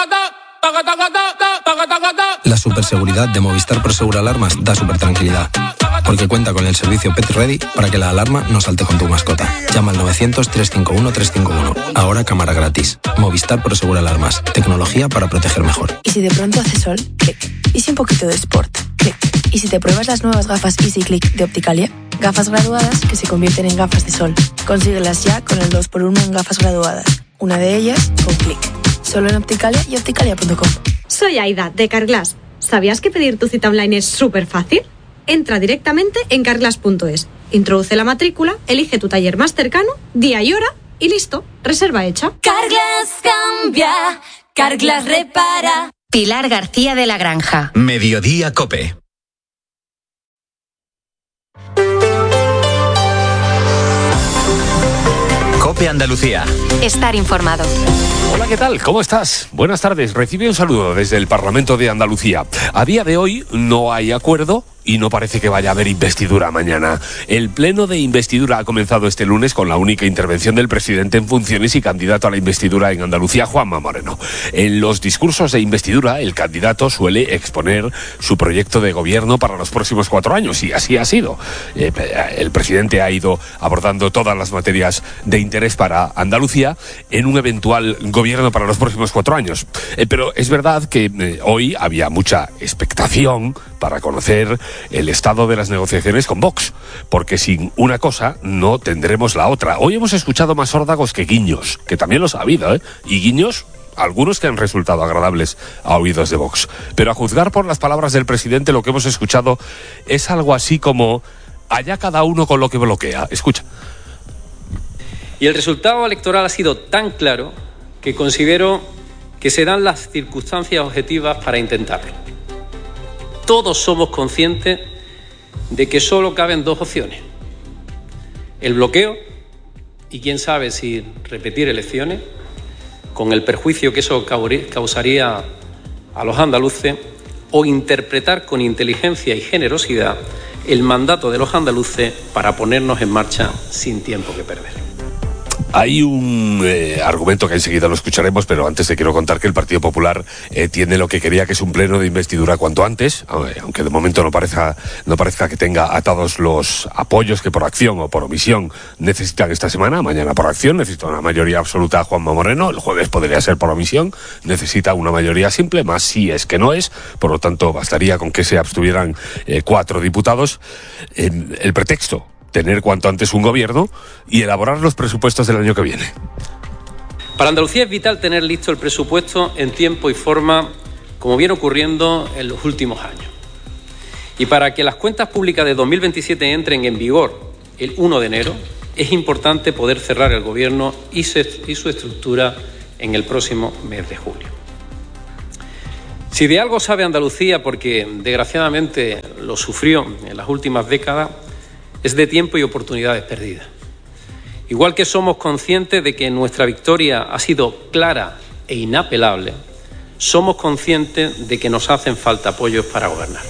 La superseguridad de Movistar Prosegur Alarmas da super tranquilidad. Porque cuenta con el servicio Pet Ready para que la alarma no salte con tu mascota. Llama al novecientos, trescientos cincuenta y uno, trescientos cincuenta y uno. Ahora cámara gratis. Movistar Prosegur Alarmas. Tecnología para proteger mejor. ¿Y si de pronto hace sol? Clic. ¿Y si un poquito de sport? Clic. ¿Y si te pruebas las nuevas gafas Easy Click de Opticalia? Gafas graduadas que se convierten en gafas de sol. Consíguelas ya con el dos por uno en gafas graduadas. Una de ellas con Clic. Solo en Opticalia y opticalia punto com. Soy Aida, de Carglass. ¿Sabías que pedir tu cita online es súper fácil? Entra directamente en carglass punto es. Introduce la matrícula, elige tu taller más cercano, día y hora y listo. Reserva hecha. Carglass cambia, Carglass repara. Pilar García de la Granja. Mediodía COPE. COPE Andalucía. Estar informado. Hola, ¿qué tal? ¿Cómo estás? Buenas tardes. Recibe un saludo desde el Parlamento de Andalucía. A día de hoy no hay acuerdo y no parece que vaya a haber investidura mañana. El pleno de investidura ha comenzado este lunes con la única intervención del presidente en funciones y candidato a la investidura en Andalucía, Juanma Moreno. En los discursos de investidura, el candidato suele exponer su proyecto de gobierno para los próximos cuatro años, y así ha sido. Eh, el presidente ha ido abordando todas las materias de interés para Andalucía en un eventual gobierno para los próximos cuatro años. Eh, pero es verdad que eh, hoy había mucha expectación para conocer el estado de las negociaciones con Vox, porque sin una cosa no tendremos la otra. Hoy hemos escuchado más órdagos que guiños, que también los ha habido, ¿eh? Y guiños, algunos que han resultado agradables a oídos de Vox. Pero a juzgar por las palabras del presidente, lo que hemos escuchado es algo así como: allá cada uno con lo que bloquea. Escucha. Y el resultado electoral ha sido tan claro que considero que se dan las circunstancias objetivas para intentarlo. Todos somos conscientes de que solo caben dos opciones: el bloqueo, y quién sabe si repetir elecciones, con el perjuicio que eso causaría a los andaluces, o interpretar con inteligencia y generosidad el mandato de los andaluces para ponernos en marcha sin tiempo que perder. Hay un eh, argumento que enseguida lo escucharemos, pero antes te quiero contar que el Partido Popular eh, tiene lo que quería, que es un pleno de investidura cuanto antes, aunque de momento no parezca, no parezca que tenga atados los apoyos que por acción o por omisión necesitan esta semana. Mañana por acción necesita una mayoría absoluta a Juanma Moreno, el jueves podría ser por omisión, necesita una mayoría simple, más si es que no es, por lo tanto bastaría con que se abstuvieran eh, cuatro diputados. Eh, el pretexto: tener cuanto antes un gobierno y elaborar los presupuestos del año que viene. Para Andalucía es vital tener listo el presupuesto en tiempo y forma, como viene ocurriendo en los últimos años. Y para que las cuentas públicas de dos mil veintisiete entren en vigor el uno de enero, es importante poder cerrar el gobierno y su estructura en el próximo mes de julio. Si de algo sabe Andalucía, porque desgraciadamente lo sufrió en las últimas décadas, es de tiempo y oportunidades perdidas. Igual que somos conscientes de que nuestra victoria ha sido clara e inapelable, somos conscientes de que nos hacen falta apoyos para gobernar.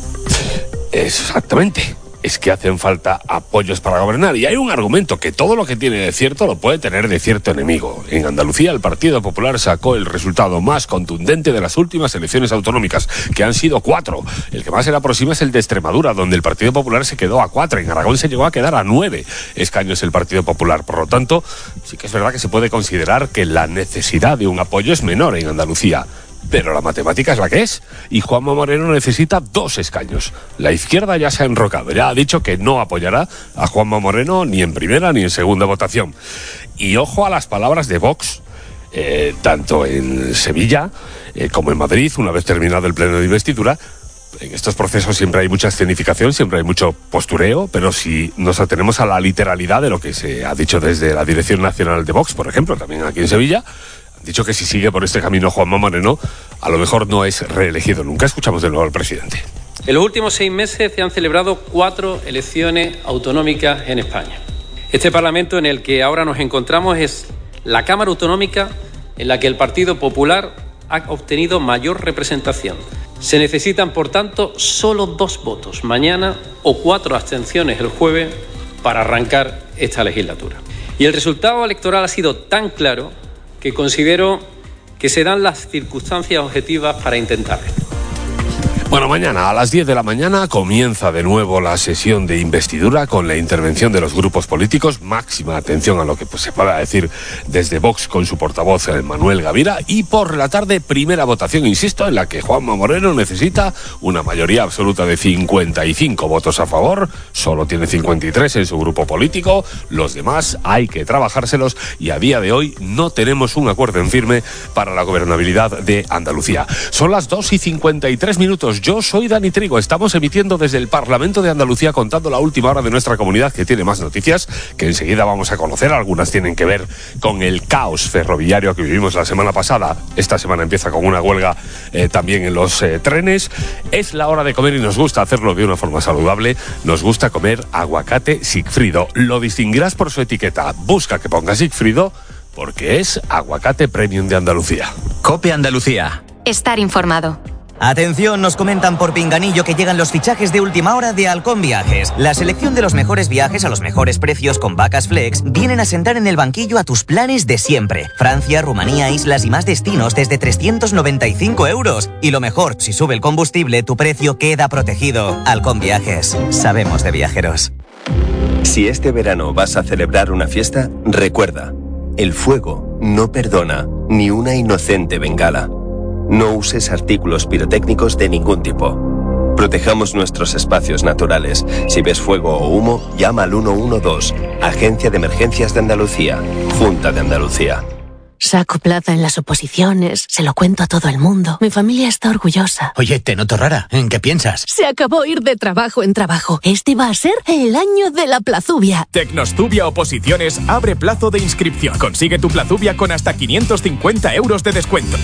Exactamente. Es que hacen falta apoyos para gobernar. Y hay un argumento: que todo lo que tiene de cierto lo puede tener de cierto enemigo. En Andalucía el Partido Popular sacó el resultado más contundente de las últimas elecciones autonómicas, que han sido cuatro. El que más se le aproxima es el de Extremadura, donde el Partido Popular se quedó a cuatro. En Aragón se llegó a quedar a nueve escaños el Partido Popular. Por lo tanto, sí que es verdad que se puede considerar que la necesidad de un apoyo es menor en Andalucía. Pero la matemática es la que es, y Juanma Moreno necesita dos escaños. La izquierda ya se ha enrocado, ya ha dicho que no apoyará a Juanma Moreno ni en primera ni en segunda votación. Y ojo a las palabras de Vox, eh, tanto en Sevilla eh, como en Madrid, una vez terminado el pleno de investidura. En estos procesos siempre hay mucha escenificación, siempre hay mucho postureo, pero si nos atenemos a la literalidad de lo que se ha dicho desde la Dirección Nacional de Vox, por ejemplo, también aquí en Sevilla, dicho que si sigue por este camino Juanma Moreno, a lo mejor no es reelegido nunca. Escuchamos de nuevo al presidente. En los últimos seis meses se han celebrado cuatro elecciones autonómicas en España. Este Parlamento en el que ahora nos encontramos es la Cámara Autonómica en la que el Partido Popular ha obtenido mayor representación. Se necesitan, por tanto, solo dos votos mañana o cuatro abstenciones el jueves para arrancar esta legislatura. Y el resultado electoral ha sido tan claro que considero que se dan las circunstancias objetivas para intentarlo. Bueno, mañana a las diez de la mañana comienza de nuevo la sesión de investidura con la intervención de los grupos políticos. Máxima atención a lo que pues, se pueda decir desde Vox con su portavoz Manuel Gavira. Y por la tarde, primera votación, insisto, en la que Juanma Moreno necesita una mayoría absoluta de cincuenta y cinco votos a favor. Solo tiene cincuenta y tres en su grupo político. Los demás hay que trabajárselos y a día de hoy no tenemos un acuerdo en firme para la gobernabilidad de Andalucía. Son las dos y cincuenta y tres minutos. Yo soy Dani Trigo, estamos emitiendo desde el Parlamento de Andalucía contando la última hora de nuestra comunidad, que tiene más noticias que enseguida vamos a conocer. Algunas tienen que ver con el caos ferroviario que vivimos la semana pasada. Esta semana empieza con una huelga eh, también en los eh, trenes. Es la hora de comer y nos gusta hacerlo de una forma saludable. Nos gusta comer aguacate Sigfrido. Lo distinguirás por su etiqueta. Busca que ponga Sigfrido porque es aguacate premium de Andalucía. COPE Andalucía. Estar informado. Atención, nos comentan por pinganillo que llegan los fichajes de última hora de Halcón Viajes. La selección de los mejores viajes a los mejores precios con vacas flex vienen a sentar en el banquillo a tus planes de siempre. Francia, Rumanía, islas y más destinos desde trescientos noventa y cinco euros. Y lo mejor, si sube el combustible, tu precio queda protegido. Halcón Viajes. Sabemos de viajeros. Si este verano vas a celebrar una fiesta, recuerda, el fuego no perdona ni una inocente bengala. No uses artículos pirotécnicos de ningún tipo. Protejamos nuestros espacios naturales. Si ves fuego o humo, llama al uno uno dos, Agencia de Emergencias de Andalucía, Junta de Andalucía. Saco plaza en las oposiciones, se lo cuento a todo el mundo. Mi familia está orgullosa. Oye, te noto rara. ¿En qué piensas? Se acabó ir de trabajo en trabajo. Este va a ser el año de la plazubia. Tecnostubia Oposiciones abre plazo de inscripción. Consigue tu plazubia con hasta quinientos cincuenta euros de descuento.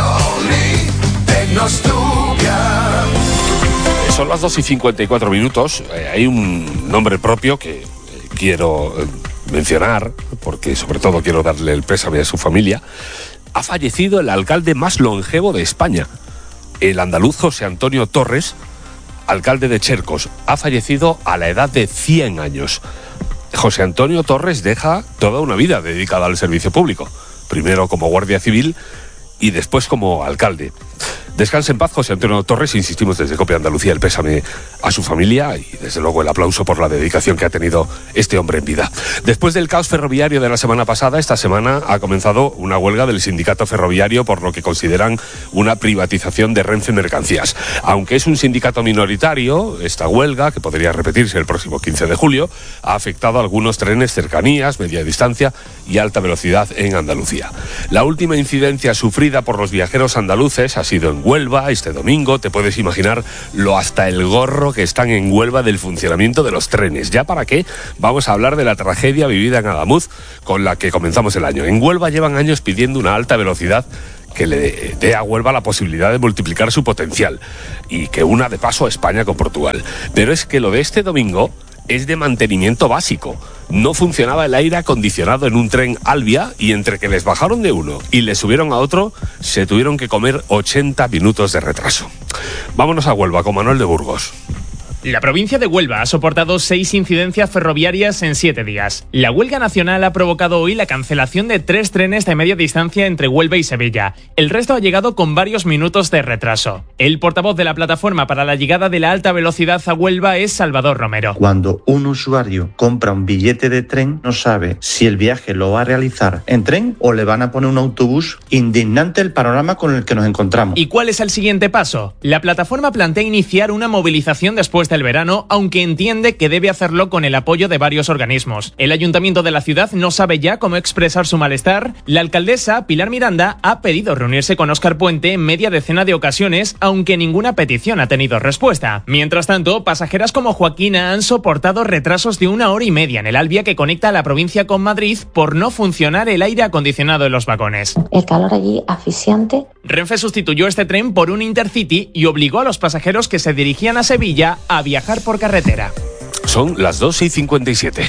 Son las dos y cincuenta y cuatro minutos. Eh, hay un nombre propio que eh, quiero... Eh, mencionar, porque sobre todo quiero darle el pésame a su familia. Ha fallecido el alcalde más longevo de España, el andaluz José Antonio Torres, alcalde de Chercos. Ha fallecido a la edad de cien años. José Antonio Torres deja toda una vida dedicada al servicio público, primero como guardia civil y después como alcalde. Descanse en paz, José Antonio Torres. Insistimos desde COPE Andalucía el pésame a su familia y desde luego el aplauso por la dedicación que ha tenido este hombre en vida. Después del caos ferroviario de la semana pasada, esta semana ha comenzado una huelga del sindicato ferroviario por lo que consideran una privatización de Renfe Mercancías. Aunque es un sindicato minoritario, esta huelga, que podría repetirse el próximo quince de julio, ha afectado a algunos trenes cercanías, media distancia y alta velocidad en Andalucía. La última incidencia sufrida por los viajeros andaluces ha sido en Huelva este domingo. Te puedes imaginar lo hasta el gorro que están en Huelva del funcionamiento de los trenes. ¿Ya para qué? Vamos a hablar de la tragedia vivida en Adamuz con la que comenzamos el año. En Huelva llevan años pidiendo una alta velocidad que le dé a Huelva la posibilidad de multiplicar su potencial y que una de paso a España con Portugal. Pero es que lo de este domingo es de mantenimiento básico. No funcionaba el aire acondicionado en un tren Albia y entre que les bajaron de uno y les subieron a otro, se tuvieron que comer ochenta minutos de retraso. Vámonos a Huelva con Manuel de Burgos. La provincia de Huelva ha soportado seis incidencias ferroviarias en siete días. La huelga nacional ha provocado hoy la cancelación de tres trenes de media distancia entre Huelva y Sevilla. El resto ha llegado con varios minutos de retraso. El portavoz de la plataforma para la llegada de la alta velocidad a Huelva es Salvador Romero. Cuando un usuario compra un billete de tren, no sabe si el viaje lo va a realizar en tren o le van a poner un autobús. Indignante el panorama con el que nos encontramos. ¿Y cuál es el siguiente paso? La plataforma plantea iniciar una movilización después de el verano, aunque entiende que debe hacerlo con el apoyo de varios organismos. El ayuntamiento de la ciudad no sabe ya cómo expresar su malestar. La alcaldesa, Pilar Miranda, ha pedido reunirse con Óscar Puente en media decena de ocasiones, aunque ninguna petición ha tenido respuesta. Mientras tanto, pasajeras como Joaquina han soportado retrasos de una hora y media en el Albia que conecta a la provincia con Madrid por no funcionar el aire acondicionado en los vagones. El calor allí asfixiante. Renfe sustituyó este tren por un Intercity y obligó a los pasajeros que se dirigían a Sevilla a viajar por carretera. Son las dos y cincuenta y siete.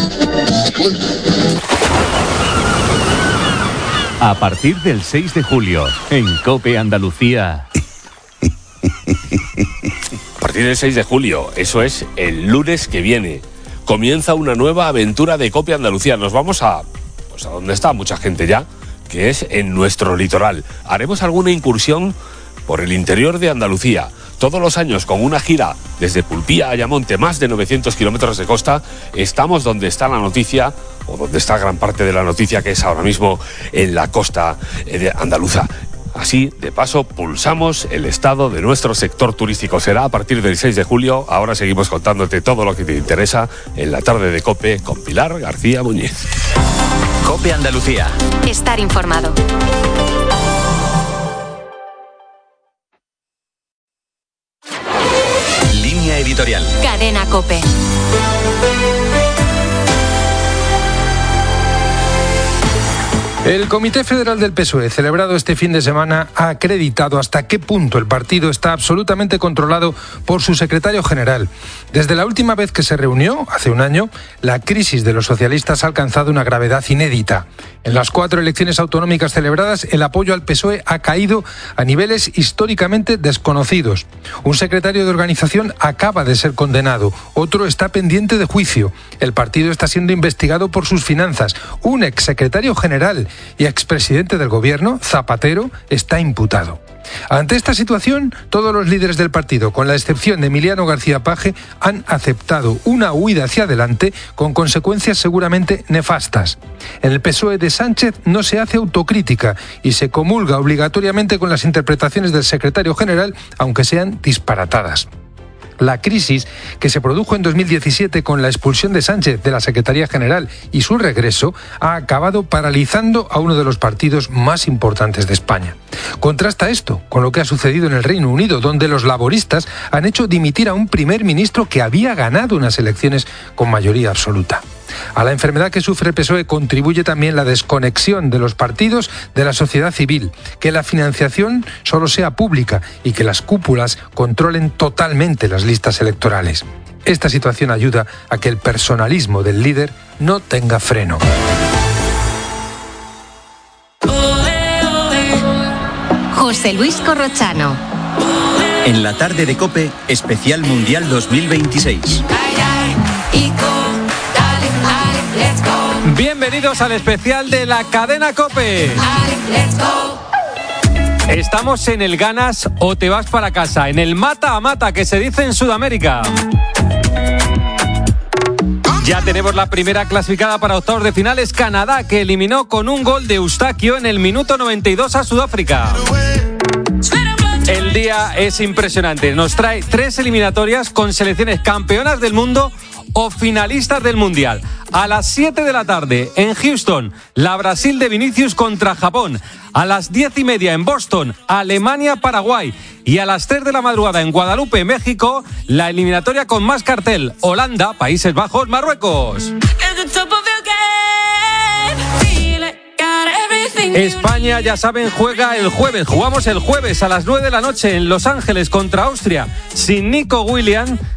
A partir del seis de julio, en COPE Andalucía. A partir del seis de julio, eso es el lunes que viene, comienza una nueva aventura de COPE Andalucía. Nos vamos a, pues a donde está mucha gente ya, que es en nuestro litoral. Haremos alguna incursión por el interior de Andalucía. Todos los años con una gira desde Pulpía a Ayamonte, más de novecientos kilómetros de costa, estamos donde está la noticia, o donde está gran parte de la noticia, que es ahora mismo en la costa de andaluza. Así, de paso, pulsamos el estado de nuestro sector turístico. Será a partir del seis de julio. Ahora seguimos contándote todo lo que te interesa en la tarde de COPE con Pilar García Muñiz. COPE Andalucía. Estar informado. Línea editorial. Cadena COPE. El Comité Federal del P S O E, celebrado este fin de semana, ha acreditado hasta qué punto el partido está absolutamente controlado por su secretario general. Desde la última vez que se reunió, hace un año, la crisis de los socialistas ha alcanzado una gravedad inédita. En las cuatro elecciones autonómicas celebradas, el apoyo al P S O E ha caído a niveles históricamente desconocidos. Un secretario de organización acaba de ser condenado, otro está pendiente de juicio. El partido está siendo investigado por sus finanzas. Un exsecretario general y expresidente del gobierno, Zapatero, está imputado. Ante esta situación, todos los líderes del partido, con la excepción de Emiliano García Paje, han aceptado una huida hacia adelante con consecuencias seguramente nefastas. En el P S O E de Sánchez no se hace autocrítica y se comulga obligatoriamente con las interpretaciones del secretario general, aunque sean disparatadas. La crisis que se produjo en dos mil diecisiete con la expulsión de Sánchez de la Secretaría General y su regreso ha acabado paralizando a uno de los partidos más importantes de España. Contrasta esto con lo que ha sucedido en el Reino Unido, donde los laboristas han hecho dimitir a un primer ministro que había ganado unas elecciones con mayoría absoluta. A la enfermedad que sufre el P S O E contribuye también la desconexión de los partidos de la sociedad civil, que la financiación solo sea pública y que las cúpulas controlen totalmente las listas electorales. Esta situación ayuda a que el personalismo del líder no tenga freno. José Luis Corrochano. En la tarde de COPE, especial Mundial dos mil veintiséis. Bienvenidos al especial de la cadena COPE. Estamos en el ganas o te vas para casa, en el mata a mata que se dice en Sudamérica. Ya tenemos la primera clasificada para octavos de finales, Canadá, que eliminó con un gol de Eustaquio en el minuto noventa y dos a Sudáfrica. El día es impresionante, nos trae tres eliminatorias con selecciones campeonas del mundo o finalistas del Mundial. A las siete de la tarde en Houston, la Brasil de Vinicius contra Japón. A las diez y media en Boston, Alemania-Paraguay. Y a las tres de la madrugada en Guadalupe, México, la eliminatoria con más cartel, Holanda, Países Bajos, Marruecos. España, ya saben, juega el jueves. Jugamos el jueves a las nueve de la noche en Los Ángeles contra Austria. Sin Nico Williams,